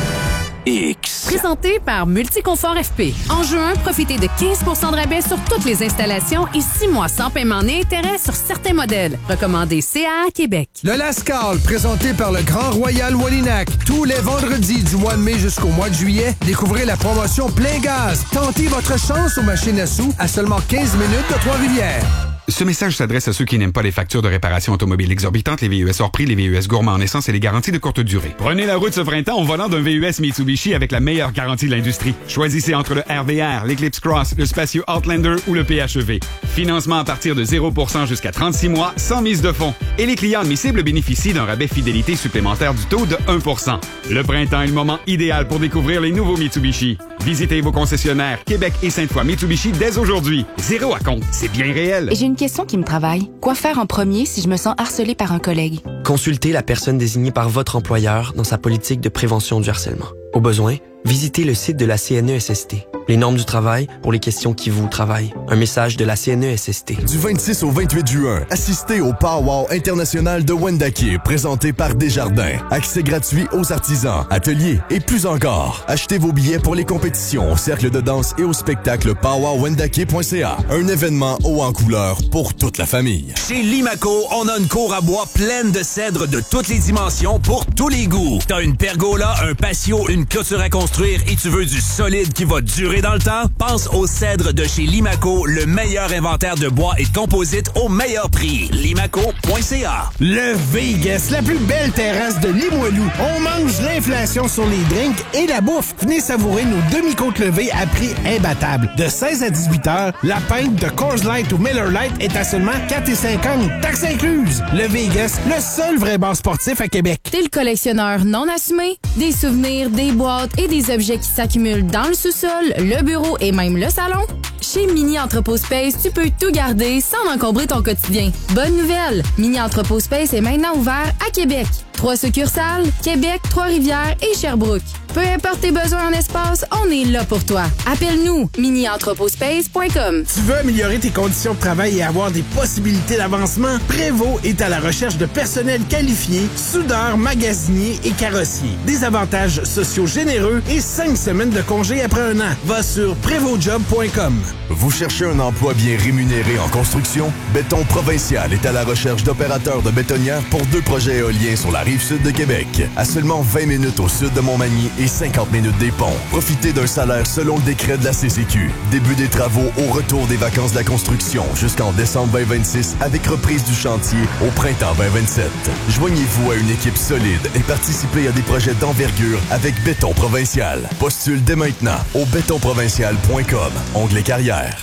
X. Présenté par Multiconfort F P. En juin, profitez de quinze pour cent de rabais sur toutes les installations et six mois sans paiement ni intérêt sur certains modèles. Recommandé C A A Québec. Le Lascar, présenté par le Grand Royal Wallinac. Tous les vendredis du mois de mai jusqu'au mois de juillet, découvrez la promotion Plein Gaz. Tentez votre chance aux machines à sous à seulement quinze minutes de Trois-Rivières. Ce message s'adresse à ceux qui n'aiment pas les factures de réparation automobile exorbitantes, les V U S hors prix, les V U S gourmands en essence et les garanties de courte durée. Prenez la route ce printemps au volant d'un V U S Mitsubishi avec la meilleure garantie de l'industrie. Choisissez entre le R V R, l'Eclipse Cross, le Spacio Outlander ou le P H E V. Financement à partir de zéro pour cent jusqu'à trente-six mois, sans mise de fonds. Et les clients admissibles bénéficient d'un rabais fidélité supplémentaire du taux de un pour cent. Le printemps est le moment idéal pour découvrir les nouveaux Mitsubishi. Visitez vos concessionnaires Québec et Sainte-Foy Mitsubishi dès aujourd'hui. Zéro à compte, c'est bien réel. J'ai une question qui me travaille. Quoi faire en premier si je me sens harcelée par un collègue? Consultez la personne désignée par votre employeur dans sa politique de prévention du harcèlement. Au besoin, visitez le site de la C N E S S T. Les normes du travail pour les questions qui vous travaillent. Un message de la C N E S S T. Du vingt-six au vingt-huit juin, assistez au Pow-Wow international de Wendake, présenté par Desjardins. Accès gratuit aux artisans, ateliers et plus encore. Achetez vos billets pour les compétitions, au cercle de danse et au spectacle pow wow wendake point c a. Un événement haut en couleur pour toute la famille. Chez Limaco, on a une cour à bois pleine de cèdres de toutes les dimensions pour tous les goûts. T'as une pergola, un patio, une clôture à construire et tu veux du solide qui va durer dans le temps? Pense aux cèdres de chez Limaco, le meilleur inventaire de bois et de composites au meilleur prix. limaco point c a. Le Vegas, la plus belle terrasse de Limoilou. On mange l'inflation sur les drinks et la bouffe. Venez savourer nos demi-côtes levées à prix imbattable. De seize à dix-huit heures, la pinte de Coors Light ou Miller Lite est à seulement quatre cinquante, taxes incluses. Le Vegas, le seul vrai bar sportif à Québec. T'es le collectionneur non assumé? Des souvenirs, des boîtes et des objets qui s'accumulent dans le sous-sol, le bureau et même le salon? Chez Mini Entrepôt Space, tu peux tout garder sans encombrer ton quotidien. Bonne nouvelle! Mini Entrepôt Space est maintenant ouvert à Québec. Trois succursales, Québec, Trois-Rivières et Sherbrooke. Peu importe tes besoins en espace, on est là pour toi. Appelle-nous, mini entrepôt space point com. Tu veux améliorer tes conditions de travail et avoir des possibilités d'avancement? Prévost est à la recherche de personnel qualifié, soudeurs, magasiniers et carrossiers. Des avantages sociaux généreux et cinq semaines de congé après un an. Va sur prévost job point com. Vous cherchez un emploi bien rémunéré en construction? Béton Provincial est à la recherche d'opérateurs de bétonnières pour deux projets éoliens sur la rive sud de Québec. À seulement vingt minutes au sud de Montmagny et cinquante minutes des ponts. Profitez d'un salaire selon le décret de la C C Q. Début des travaux au retour des vacances de la construction jusqu'en décembre vingt vingt-six avec reprise du chantier au printemps vingt vingt-sept. Joignez-vous à une équipe solide et participez à des projets d'envergure avec Béton Provincial. Postule dès maintenant au béton provincial point com. Onglet carrière.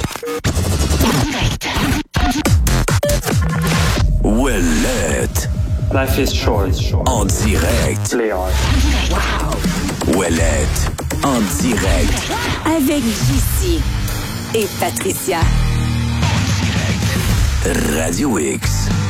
Ouellette. Life is short. En direct. Léon. Wow. Ouellette. En direct. Avec J C et Patricia. Radio X.